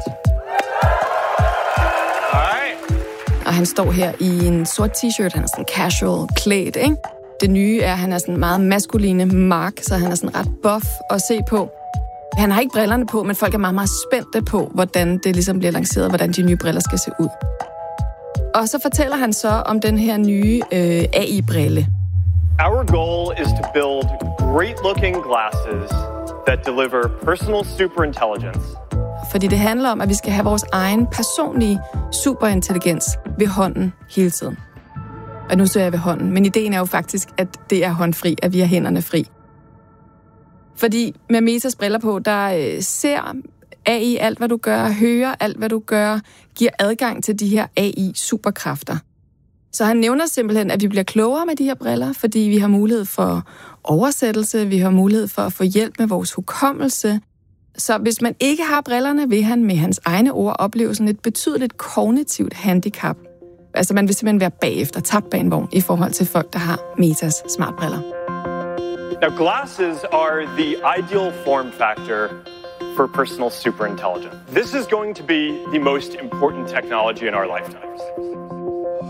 Alright. Og han står her i en sort t-shirt, han er sådan casual klædt, ikke? Det nye er, at han er sådan meget maskuline Mark, så han er sådan ret buff at se på. Han har ikke brillerne på, men folk er meget, meget spændte på, hvordan det ligesom bliver lanceret, hvordan de nye briller skal se ud. Og så fortæller han så om den her nye øh, A I-brille. Our goal is to build great-looking glasses that deliver personal superintelligence. Fordi det handler om, at vi skal have vores egen personlige superintelligens ved hånden hele tiden. Og nu ser jeg ved hånden, men ideen er jo faktisk, at det er håndfri, at vi har hænderne fri. Fordi med Metas briller på, der øh, ser A I alt, hvad du gør, hører alt, hvad du gør, giver adgang til de her A I-superkræfter. Så han nævner simpelthen, at vi bliver klogere med de her briller, fordi vi har mulighed for oversættelse, vi har mulighed for at få hjælp med vores hukommelse. Så hvis man ikke har brillerne, vil han med hans egne ord opleve sådan et betydeligt kognitivt handicap. Altså man vil simpelthen være bagefter, tabt bag en vogn i forhold til folk, der har Metas smartbriller. Now, glasses are the ideal form factor for personal superintelligence. This is going to be the most important technology in our lifetimes.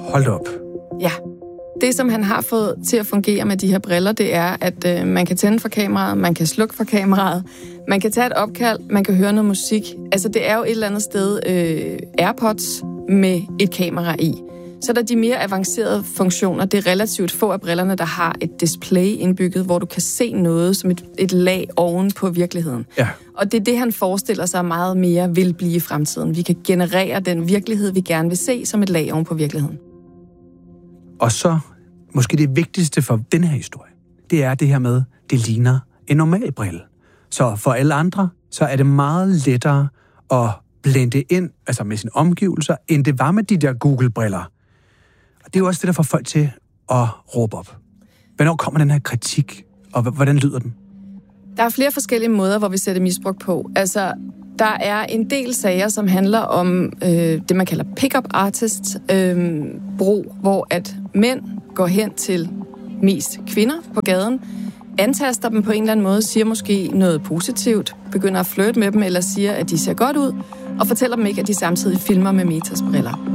hold op. Ja. Det, som han har fået til at fungere med de her briller, det er, at øh, man kan tænde for kameraet, man kan slukke for kameraet, man kan tage et opkald, man kan høre noget musik. Altså, det er jo et eller andet sted øh, AirPods med et kamera i. Så der er de mere avancerede funktioner. Det er relativt få af brillerne, der har et display indbygget, hvor du kan se noget som et, et lag oven på virkeligheden. Ja. Og det er det, han forestiller sig meget mere vil blive i fremtiden. Vi kan generere den virkelighed, vi gerne vil se, som et lag oven på virkeligheden. Og så, måske det vigtigste for denne her historie, det er det her med, det ligner en normal brille. Så for alle andre, så er det meget lettere at blende ind, altså med sine omgivelser, end det var med de der Google-briller. Og det er jo også det, der får folk til at råbe op. Hvornår kommer den her kritik, og hvordan lyder den? Der er flere forskellige måder, hvor vi sætter misbrug på. Altså, der er en del sager, som handler om øh, det, man kalder pick-up artist øh, brug, hvor at mænd går hen til mest kvinder på gaden, antaster dem på en eller anden måde, siger måske noget positivt, begynder at flirte med dem, eller siger, at de ser godt ud, og fortæller dem ikke, at de samtidig filmer med Metas briller.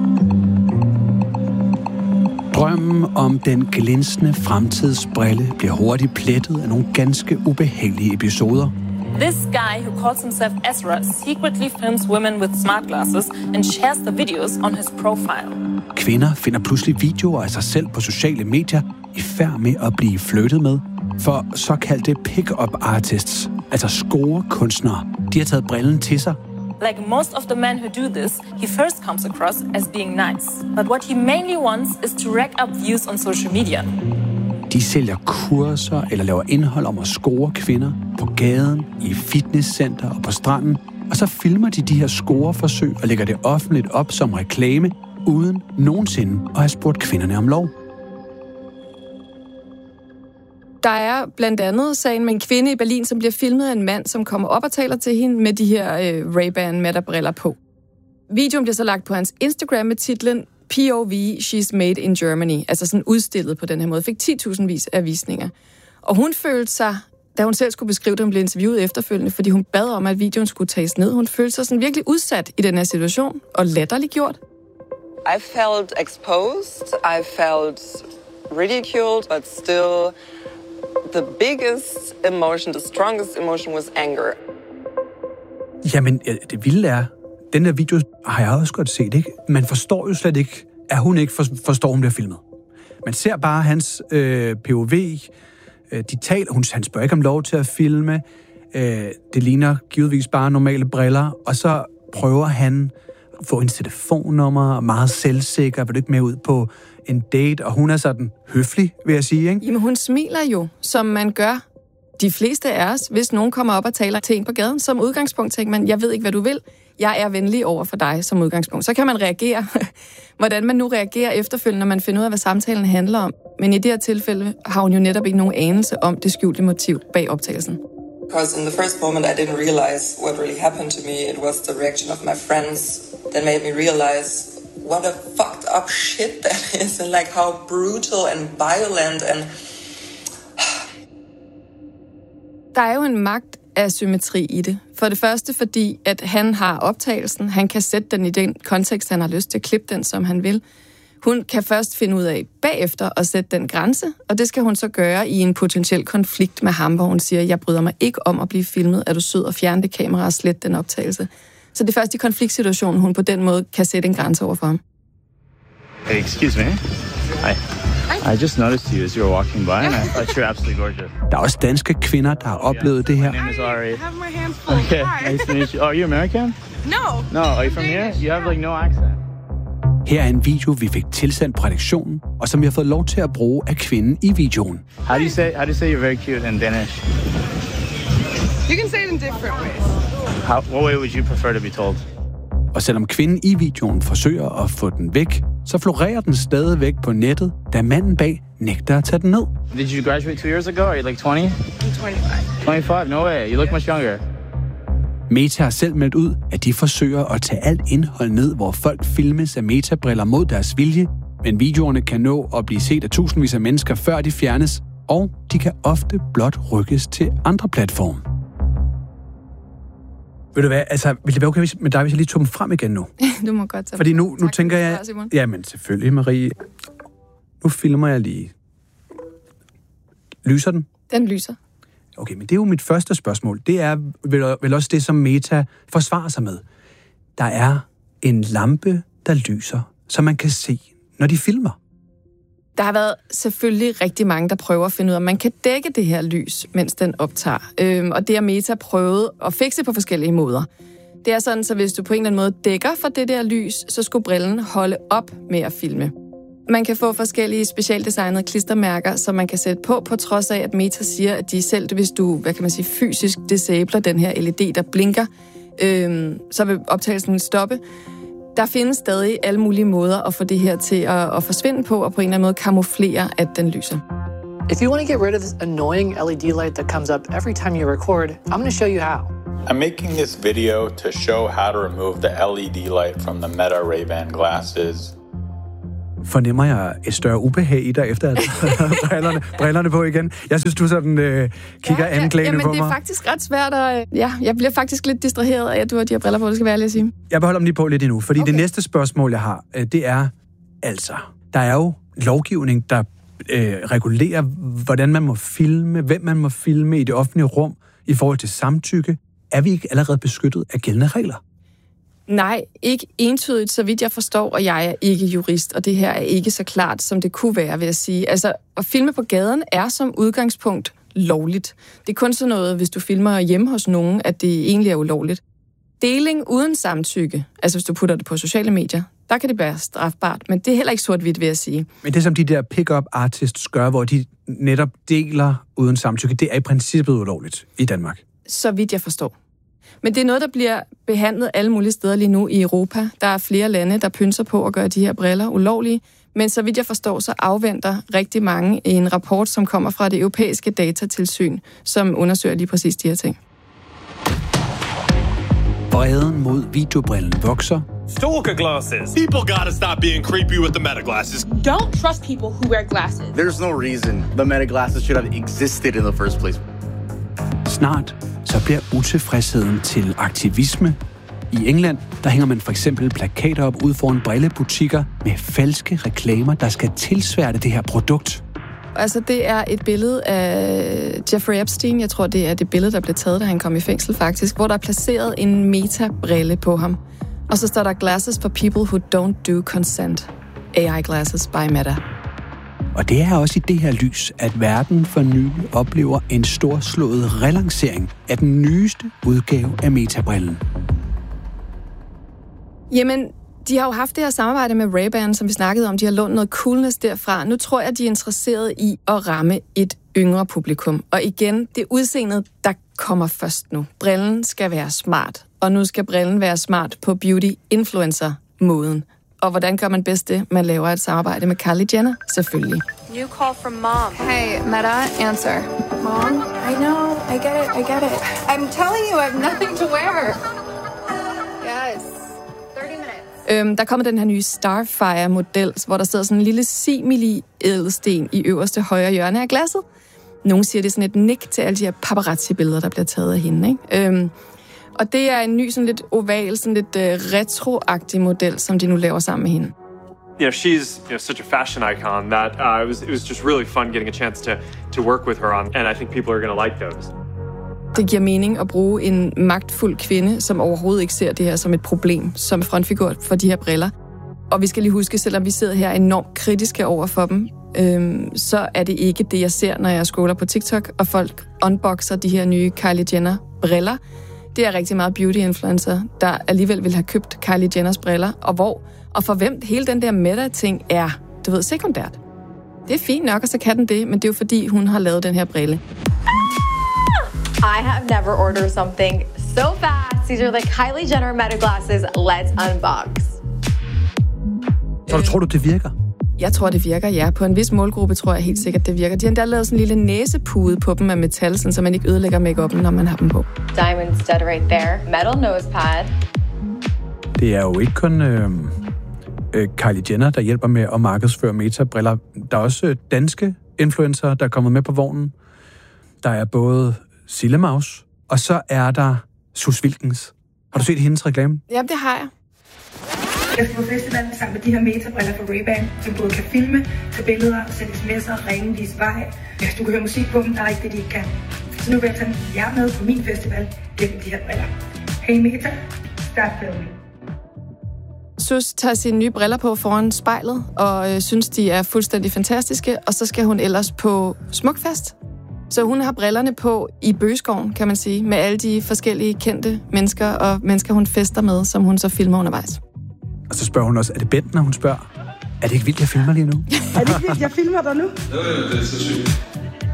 Drømmen om den glinsende fremtidsbrille bliver hurtigt plettet af nogle ganske ubehagelige episoder. This guy who calls himself Ezra secretly films women with smart glasses and shares the videos on his profile. Kvinder finder pludselig videoer af sig selv på sociale medier i færd med at blive flirtet med. For såkaldte pick-up artists, altså scorekunstnere, de har taget brillen til sig. Like most of the men who do this, he first comes across as being nice. But what he mainly wants is to rack up views on social media. De sælger kurser eller laver indhold om at score kvinder på gaden, i fitnesscenter og på stranden. Og så filmer de de her scoreforsøg og lægger det offentligt op som reklame, uden nogensinde at have spurgt kvinderne om lov. Der er blandt andet sagen med en kvinde i Berlin, som bliver filmet af en mand, som kommer op og taler til hende med de her øh, Ray-Ban Meta-briller på. Videoen bliver så lagt på hans Instagram med titlen P O V, She's Made in Germany, altså sådan udstillet på den her måde, fik ti tusind vis af visninger. Og hun følte sig, da hun selv skulle beskrive det, hun blev interviewet efterfølgende, fordi hun bad om, at videoen skulle tages ned. Hun følte sig sådan virkelig udsat i den her situation, og latterliggjort. I felt exposed, I felt ridiculed, but still the biggest emotion, the strongest emotion was anger. Jamen, det vilde er, den der video har jeg også godt set, ikke? Man forstår jo slet ikke, at hun ikke forstår, hun bliver filmet. Man ser bare hans øh, P O V, øh, de taler, hun, han spørger ikke om lov til at filme, øh, det ligner givetvis bare normale briller, og så prøver han at få en telefonnummer, meget selvsikker, vil du ikke med ud på en date, og hun er sådan høflig, vil jeg sige, ikke? Jamen, hun smiler jo, som man gør de fleste af os, hvis nogen kommer op og taler til en på gaden. Som udgangspunkt tænker man, jeg ved ikke, hvad du vil. Jeg er venlig over for dig som udgangspunkt. Så kan man reagere, hvordan man nu reagerer efterfølgende, når man finder ud af, hvad samtalen handler om. Men i det her tilfælde har hun jo netop ikke nogen anelse om det skjulte motiv bag optagelsen. Because in the first moment I didn't realize what really happened to me. It was the reaction of my friends that made me realize what a fucked up shit that is, and like how brutal and violent and... Der er jo en magtasymmetri i det. For det første fordi, at han har optagelsen, han kan sætte den i den kontekst, han har lyst til at klippe den, som han vil. Hun kan først finde ud af bagefter at sætte den grænse, og det skal hun så gøre i en potentiel konflikt med ham, hvor hun siger, jeg bryder mig ikke om at blive filmet, er du sød og fjerne det kamera og slette den optagelse. Så det er først i konfliktsituationen, hun på den måde kan sætte en grænse over for ham. Hey, excuse me. Hi. I just noticed you as you were walking by, and I thought you're absolutely gorgeous. Der er også danske kvinder, der har oplevet det her. My name is Ari. Okay, nice to meet you. Oh, are you American? No. No, are you from here? You have like no accent. Her er en video, vi fik tilsendt på redaktionen, og som vi har fået lov til at bruge af kvinden i videoen. How do you say, how do you say you're very cute in Danish? You can say it in different ways. How, what way would you prefer to be told? Og selvom kvinden i videoen forsøger at få den væk, så florerer den stadigvæk på nettet, da manden bag nægter at tage den ned. Did you graduate two years ago? Are you like twenty? I'm twenty-five. twenty-five? No way. You look much younger. Meta har selv meldt ud, at de forsøger at tage alt indhold ned, hvor folk filmes af Meta-briller mod deres vilje, men videoerne kan nå at blive set af tusindvis af mennesker, før de fjernes, og de kan ofte blot rykkes til andre platforme. Ved du hvad, altså, vil det være okay med dig, hvis jeg lige tog dem frem igen nu? Du må godt tage Fordi nu, nu tænker jeg... Svar, jamen, selvfølgelig, Marie. Nu filmer jeg lige. Lyser den? Den lyser. Okay, men det er jo mit første spørgsmål. Det er vel, vel også det, som Meta forsvarer sig med. Der er en lampe, der lyser, så man kan se, når de filmer. Der har været selvfølgelig rigtig mange, der prøver at finde ud af, om man kan dække det her lys, mens den optager. Øhm, og det har Meta prøvet at fikse på forskellige måder. Det er sådan, så hvis du på en eller anden måde dækker for det der lys, så skulle brillen holde op med at filme. Man kan få forskellige specialdesignede klistermærker, som man kan sætte på, på trods af, at Meta siger, at de selv, hvis du, hvad kan man sige, fysisk disabler den her L E D, der blinker, øhm, så vil optagelsen stoppe. Der findes stadig alle mulige måder at få det her til at, at forsvinde på, og på en eller anden måde kamuflere, at den lyser. If you want to get rid of this annoying L E D light that comes up every time you record, I'm going to show you how. I'm making this video to show how to remove the L E D light from the Meta Ray-Ban glasses. Fornemmer jeg et større ubehag i dig, efter at brillerne, brillerne på igen? Jeg synes, du sådan øh, kigger ja, anklagende ja, på mig. Jamen, det er faktisk ret svært at... Ja, jeg bliver faktisk lidt distraheret af, at du har de her briller på, det skal være ærlig at sige. Jeg beholder dem lige på lidt endnu, fordi okay. Det næste spørgsmål, jeg har, øh, det er altså... Der er jo lovgivning, der øh, regulerer, hvordan man må filme, hvem man må filme i det offentlige rum i forhold til samtykke. Er vi ikke allerede beskyttet af gældende regler? Nej, ikke entydigt, så vidt jeg forstår, og jeg er ikke jurist, og det her er ikke så klart, som det kunne være, vil jeg sige. Altså, at filme på gaden er som udgangspunkt lovligt. Det er kun sådan noget, hvis du filmer hjemme hos nogen, at det egentlig er ulovligt. Deling uden samtykke, altså hvis du putter det på sociale medier, der kan det være strafbart, men det er heller ikke sort-hvidt, vil jeg sige. Men det, som de der pick-up artists gør, hvor de netop deler uden samtykke, det er i princippet ulovligt i Danmark. Så vidt jeg forstår. Men det er noget, der bliver behandlet alle mulige steder lige nu i Europa. Der er flere lande, der pynser på at gøre de her briller ulovlige. Men så vidt jeg forstår, så afventer rigtig mange en rapport, som kommer fra det europæiske datatilsyn, som undersøger lige præcis de her ting. Vreden mod videobrillen vokser. Stalker glasses. People gotta stop being creepy with the Meta glasses. Don't trust people who wear glasses. There's no reason the Meta glasses should have existed in the first place. Snart så bliver utilfredsheden til aktivisme. I England, der hænger man for eksempel plakater op ude foran brillebutikker med falske reklamer, der skal tilsværte det her produkt. Altså, det er et billede af Jeffrey Epstein. Jeg tror, det er det billede, der blev taget, da han kom i fængsel faktisk, hvor der er placeret en Meta-brille på ham. Og så står der glasses for people who don't do consent. A I glasses by Meta. Og det er også i det her lys, at verden for nylig oplever en storslået relancering af den nyeste udgave af Meta-brillen. Jamen, de har jo haft det her samarbejde med Ray-Ban, som vi snakkede om. De har lånt noget coolness derfra. Nu tror jeg, de er interesseret i at ramme et yngre publikum. Og igen, det er udseendet, der kommer først nu. Brillen skal være smart, og nu skal brillen være smart på beauty-influencer-måden. Og hvordan gør man bedst det? Man laver et samarbejde med Kylie Jenner, selvfølgelig. New call from mom. Hey, Meta, answer. Mom, I know, I get it, I get it. I'm telling you, I have nothing to wear. Yes, thirty minutes. Øhm, der kommer den her nye Starfire-model, hvor der sidder sådan en lille simili-ædelsten i øverste højre hjørne af glasset. Nogle siger, det er sådan et nik til alle de her paparazzi-billeder, der bliver taget af hende, ikke? Øhm, Og det er en ny, sådan lidt oval, sådan lidt uh, retro-agtig model, som de nu laver sammen med hende. You know, she's you know such a fashion icon that uh, it was it was just really fun getting a chance to to work with her on, and I think people are going to like those. Det giver mening at bruge en magtfuld kvinde, som overhovedet ikke ser det her som et problem, som frontfigur for de her briller. Og vi skal lige huske, selvom vi sidder her enormt kritiske over for dem, øhm, så er det ikke det, jeg ser, når jeg scroller på TikTok, og folk unboxer de her nye Kylie Jenner-briller. Det er rigtig meget beauty-influencer, der alligevel vil have købt Kylie Jenners briller, og hvor, og for hvem hele den der meta-ting er, du ved, sekundært. Det er fint nok, og så kan den det, men det er jo fordi, hun har lavet den her brille. I have never ordered something so fast. These are the Kylie Jenner Meta glasses. Let's unbox. Så du tror du, det virker? Jeg tror, det virker, ja. På en vis målgruppe tror jeg helt sikkert, det virker. De har endda lavet sådan en lille næsepude på dem af metal, så man ikke ødelægger make-up'en, når man har dem på. Diamond stud right there. Metal nose pad. Det er jo ikke kun øh, øh, Kylie Jenner, der hjælper med at markedsføre Meta-briller. Der er også øh, danske influencer, der er kommet med på vognen. Der er både Sillemaus, og så er der Sus Wilkens. Har du set hendes reklame? Ja, det har jeg. Jeg skal på festivalen sammen med de her metabriller fra Ray-Ban, som både kan filme, tage billeder, sende sms'er, ringe, vise vej. Ja, du kan høre musik på dem, der er ikke det, de ikke kan. Så nu vil jeg tage jer med på min festival gennem de her briller. Hey Meta, start filming. Sus tager sine nye briller på foran spejlet, og øh, synes, de er fuldstændig fantastiske, og så skal hun ellers på Smukfest. Så hun har brillerne på i bøgeskoven, kan man sige, med alle de forskellige kendte mennesker og mennesker, hun fester med, som hun så filmer undervejs. Og så spørger hun også, er det Bent, når hun spørger, er det ikke vildt, jeg filmer lige nu? Er det ikke vildt, jeg filmer dig nu? Jo, jo, det er så sygt.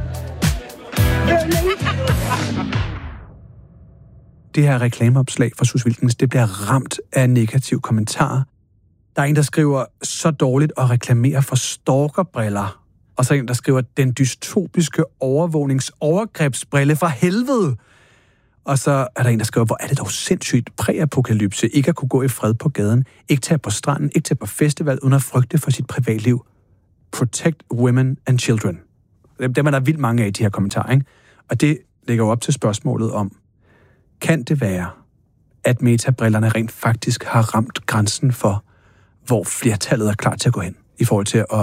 Det her reklameopslag fra Sus Wilkens, det bliver ramt af negative kommentarer. Der er en, der skriver, så dårligt at reklamere for stalkerbriller. Og så en, der skriver, den dystopiske overvågningsovergrebsbrille fra helvede. Og så er der en, der skriver, hvor er det dog sindssygt præapokalypse, ikke at kunne gå i fred på gaden, ikke tage på stranden, ikke tage på festival, uden at frygte for sit privatliv. Protect women and children. Dem er der vildt mange af i de her kommentarer, ikke? Og det lægger jo op til spørgsmålet om, kan det være, at metabrillerne rent faktisk har ramt grænsen for, hvor flertallet er klar til at gå hen, i forhold til at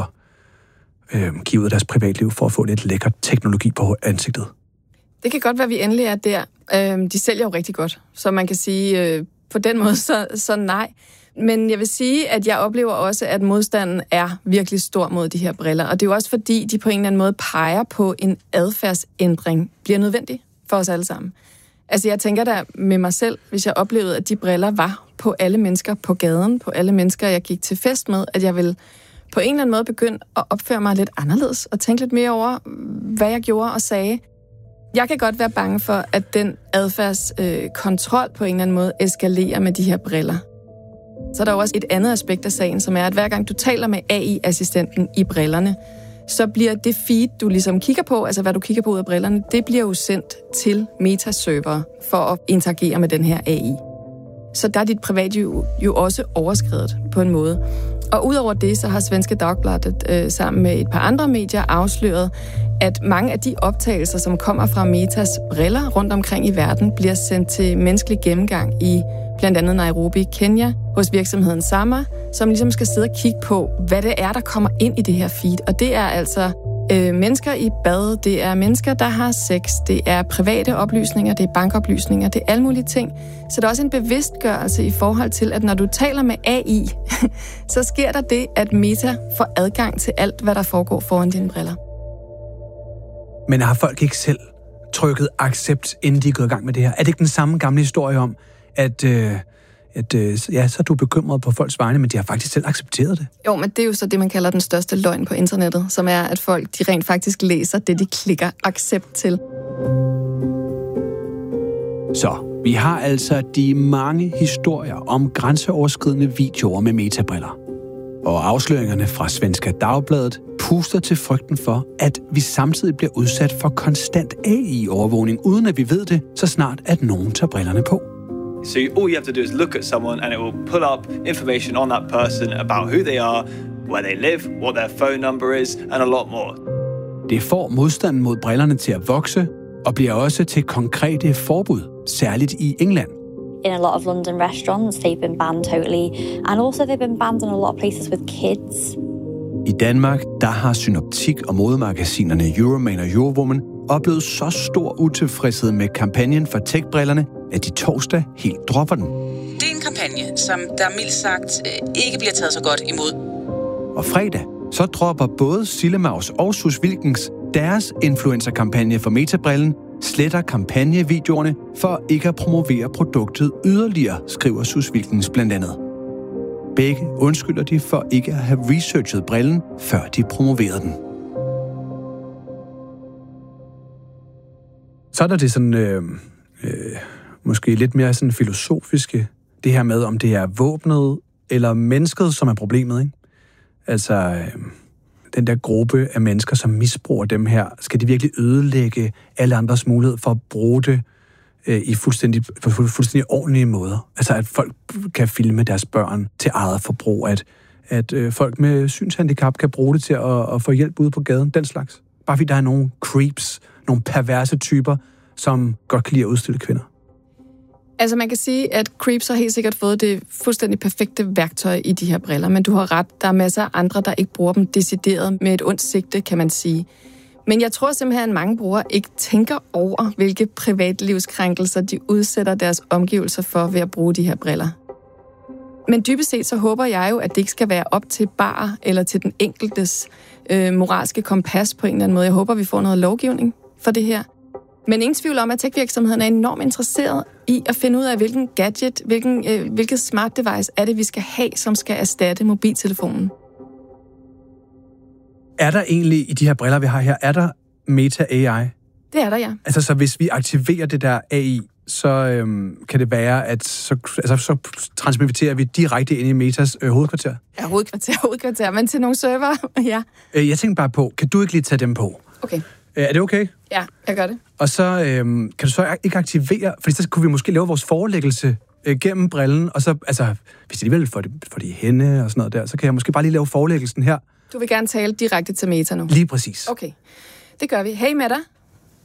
øh, give ud af deres privatliv for at få lidt lækker teknologi på ansigtet? Det kan godt være, at vi endelig er der. Øh, de sælger jo rigtig godt, så man kan sige øh, på den måde, så, så nej. Men jeg vil sige, at jeg oplever også, at modstanden er virkelig stor mod de her briller. Og det er jo også fordi, de på en eller anden måde peger på en adfærdsændring bliver nødvendig for os alle sammen. Altså jeg tænker da med mig selv, hvis jeg oplevede, at de briller var på alle mennesker på gaden, på alle mennesker, jeg gik til fest med, at jeg ville på en eller anden måde begynde at opføre mig lidt anderledes og tænke lidt mere over, hvad jeg gjorde og sagde. Jeg kan godt være bange for, at den adfærdskontrol øh, på en eller anden måde eskalerer med de her briller. Så er der jo også et andet aspekt af sagen, som er, at hver gang du taler med A I-assistenten i brillerne, så bliver det feed, du ligesom kigger på, altså hvad du kigger på ud af brillerne, det bliver jo sendt til metaserver for at interagere med den her A I. Så der er dit privatliv jo også overskredet på en måde. Og udover det, så har Svenska Dagbladet øh, sammen med et par andre medier afsløret, at mange af de optagelser, som kommer fra Metas briller rundt omkring i verden, bliver sendt til menneskelig gennemgang i blandt andet Nairobi, Kenya, hos virksomheden Sama, som ligesom skal sidde og kigge på, hvad det er, der kommer ind i det her feed. Og det er altså øh, mennesker i bad, det er mennesker, der har sex, det er private oplysninger, det er bankoplysninger, det er alle mulige ting. Så der er også en bevidstgørelse i forhold til, at når du taler med A I, så sker der det, at Meta får adgang til alt, hvad der foregår foran dine briller. Men har folk ikke selv trykket accept, inden de er gået i gang med det her? Er det ikke den samme gamle historie om, at, øh, at øh, ja, så er du bekymret på folks vegne, men de har faktisk selv accepteret det? Jo, men det er jo så det, man kalder den største løgn på internettet, som er, at folk de rent faktisk læser det, de klikker accept til. Så vi har altså de mange historier om grænseoverskridende videoer med metabriller. Og afsløringerne fra Svenska Dagbladet puster til frygten for, at vi samtidig bliver udsat for konstant A I-overvågning, uden at vi ved det, så snart at nogen tager brillerne på. So all you have to do is look at someone and it will pull up information on that person about who they are, where they live, what their phone number is, and a lot more. Det får modstanden mod brillerne til at vokse, og bliver også til konkrete forbud, særligt i England. In a lot of London restaurants, they've been banned totally. And also they've been banned in a lot of places with kids. I Danmark, der har Synoptik og modemagasinerne Euroman og Eurowoman oplevet så stor utilfredshed med kampagnen for tech-brillerne, at de torsdag helt dropper den. Det er en kampagne, som der mildt sagt ikke bliver taget så godt imod. Og fredag, så dropper både Sillemaus og Sus Wilkens deres influencer-kampagne for metabrillen, sletter kampagnevideoerne for ikke at promovere produktet yderligere, skriver Sus Wilkens blandt andet. Begge undskylder de for ikke at have researchet brillen, før de promoverede den. Så er der det sådan, øh, øh, måske lidt mere sådan filosofiske, det her med, om det er våbnet eller mennesket, som er problemet, ikke? Altså, øh, den der gruppe af mennesker, som misbruger dem her, skal de virkelig ødelægge alle andres mulighed for at bruge det øh, i fuldstændig, på fuldstændig ordentlige måder. Altså, at folk kan filme deres børn til eget forbrug, at, at øh, folk med synshandicap kan bruge det til at, at få hjælp ude på gaden, den slags. Bare fordi der er nogle creeps, nogle perverse typer, som godt kan lide at udstille kvinder. Altså man kan sige, at Creeps har helt sikkert fået det fuldstændig perfekte værktøj i de her briller, men du har ret, der er masser af andre, der ikke bruger dem decideret med et ondt sigte, kan man sige. Men jeg tror simpelthen, at mange brugere ikke tænker over, hvilke privatlivskrænkelser de udsætter deres omgivelser for ved at bruge de her briller. Men dybest set så håber jeg jo, at det ikke skal være op til bar eller til den enkeltes øh, moralske kompas på en eller anden måde. Jeg håber, vi får noget lovgivning for det her. Men ingen tvivl om, at tech-virksomheden er enormt interesseret i at finde ud af, hvilken gadget, hvilken, øh, hvilket smart device er det, vi skal have, som skal erstatte mobiltelefonen. Er der egentlig i de her briller, vi har her, er der Meta A I? Det er der, ja. Altså, så hvis vi aktiverer det der A I, så øhm, kan det være, at så, altså, så transmitterer vi direkte ind i Metas øh, hovedkvarter? Ja, hovedkvarter, hovedkvarter, men til nogle server, ja. Øh, jeg tænker bare på, kan du ikke lige tage dem på? Okay. Øh, er det okay? Ja, jeg gør det. Og så øhm, kan du så ikke aktivere, for så kunne vi måske lave vores forelæggelse øh, gennem brillen, og så, altså, hvis de alligevel får det, får det i hænde og sådan noget der, så kan jeg måske bare lige lave forelæggelsen her. Du vil gerne tale direkte til Meta nu? Lige præcis. Okay, det gør vi. Hey Meta,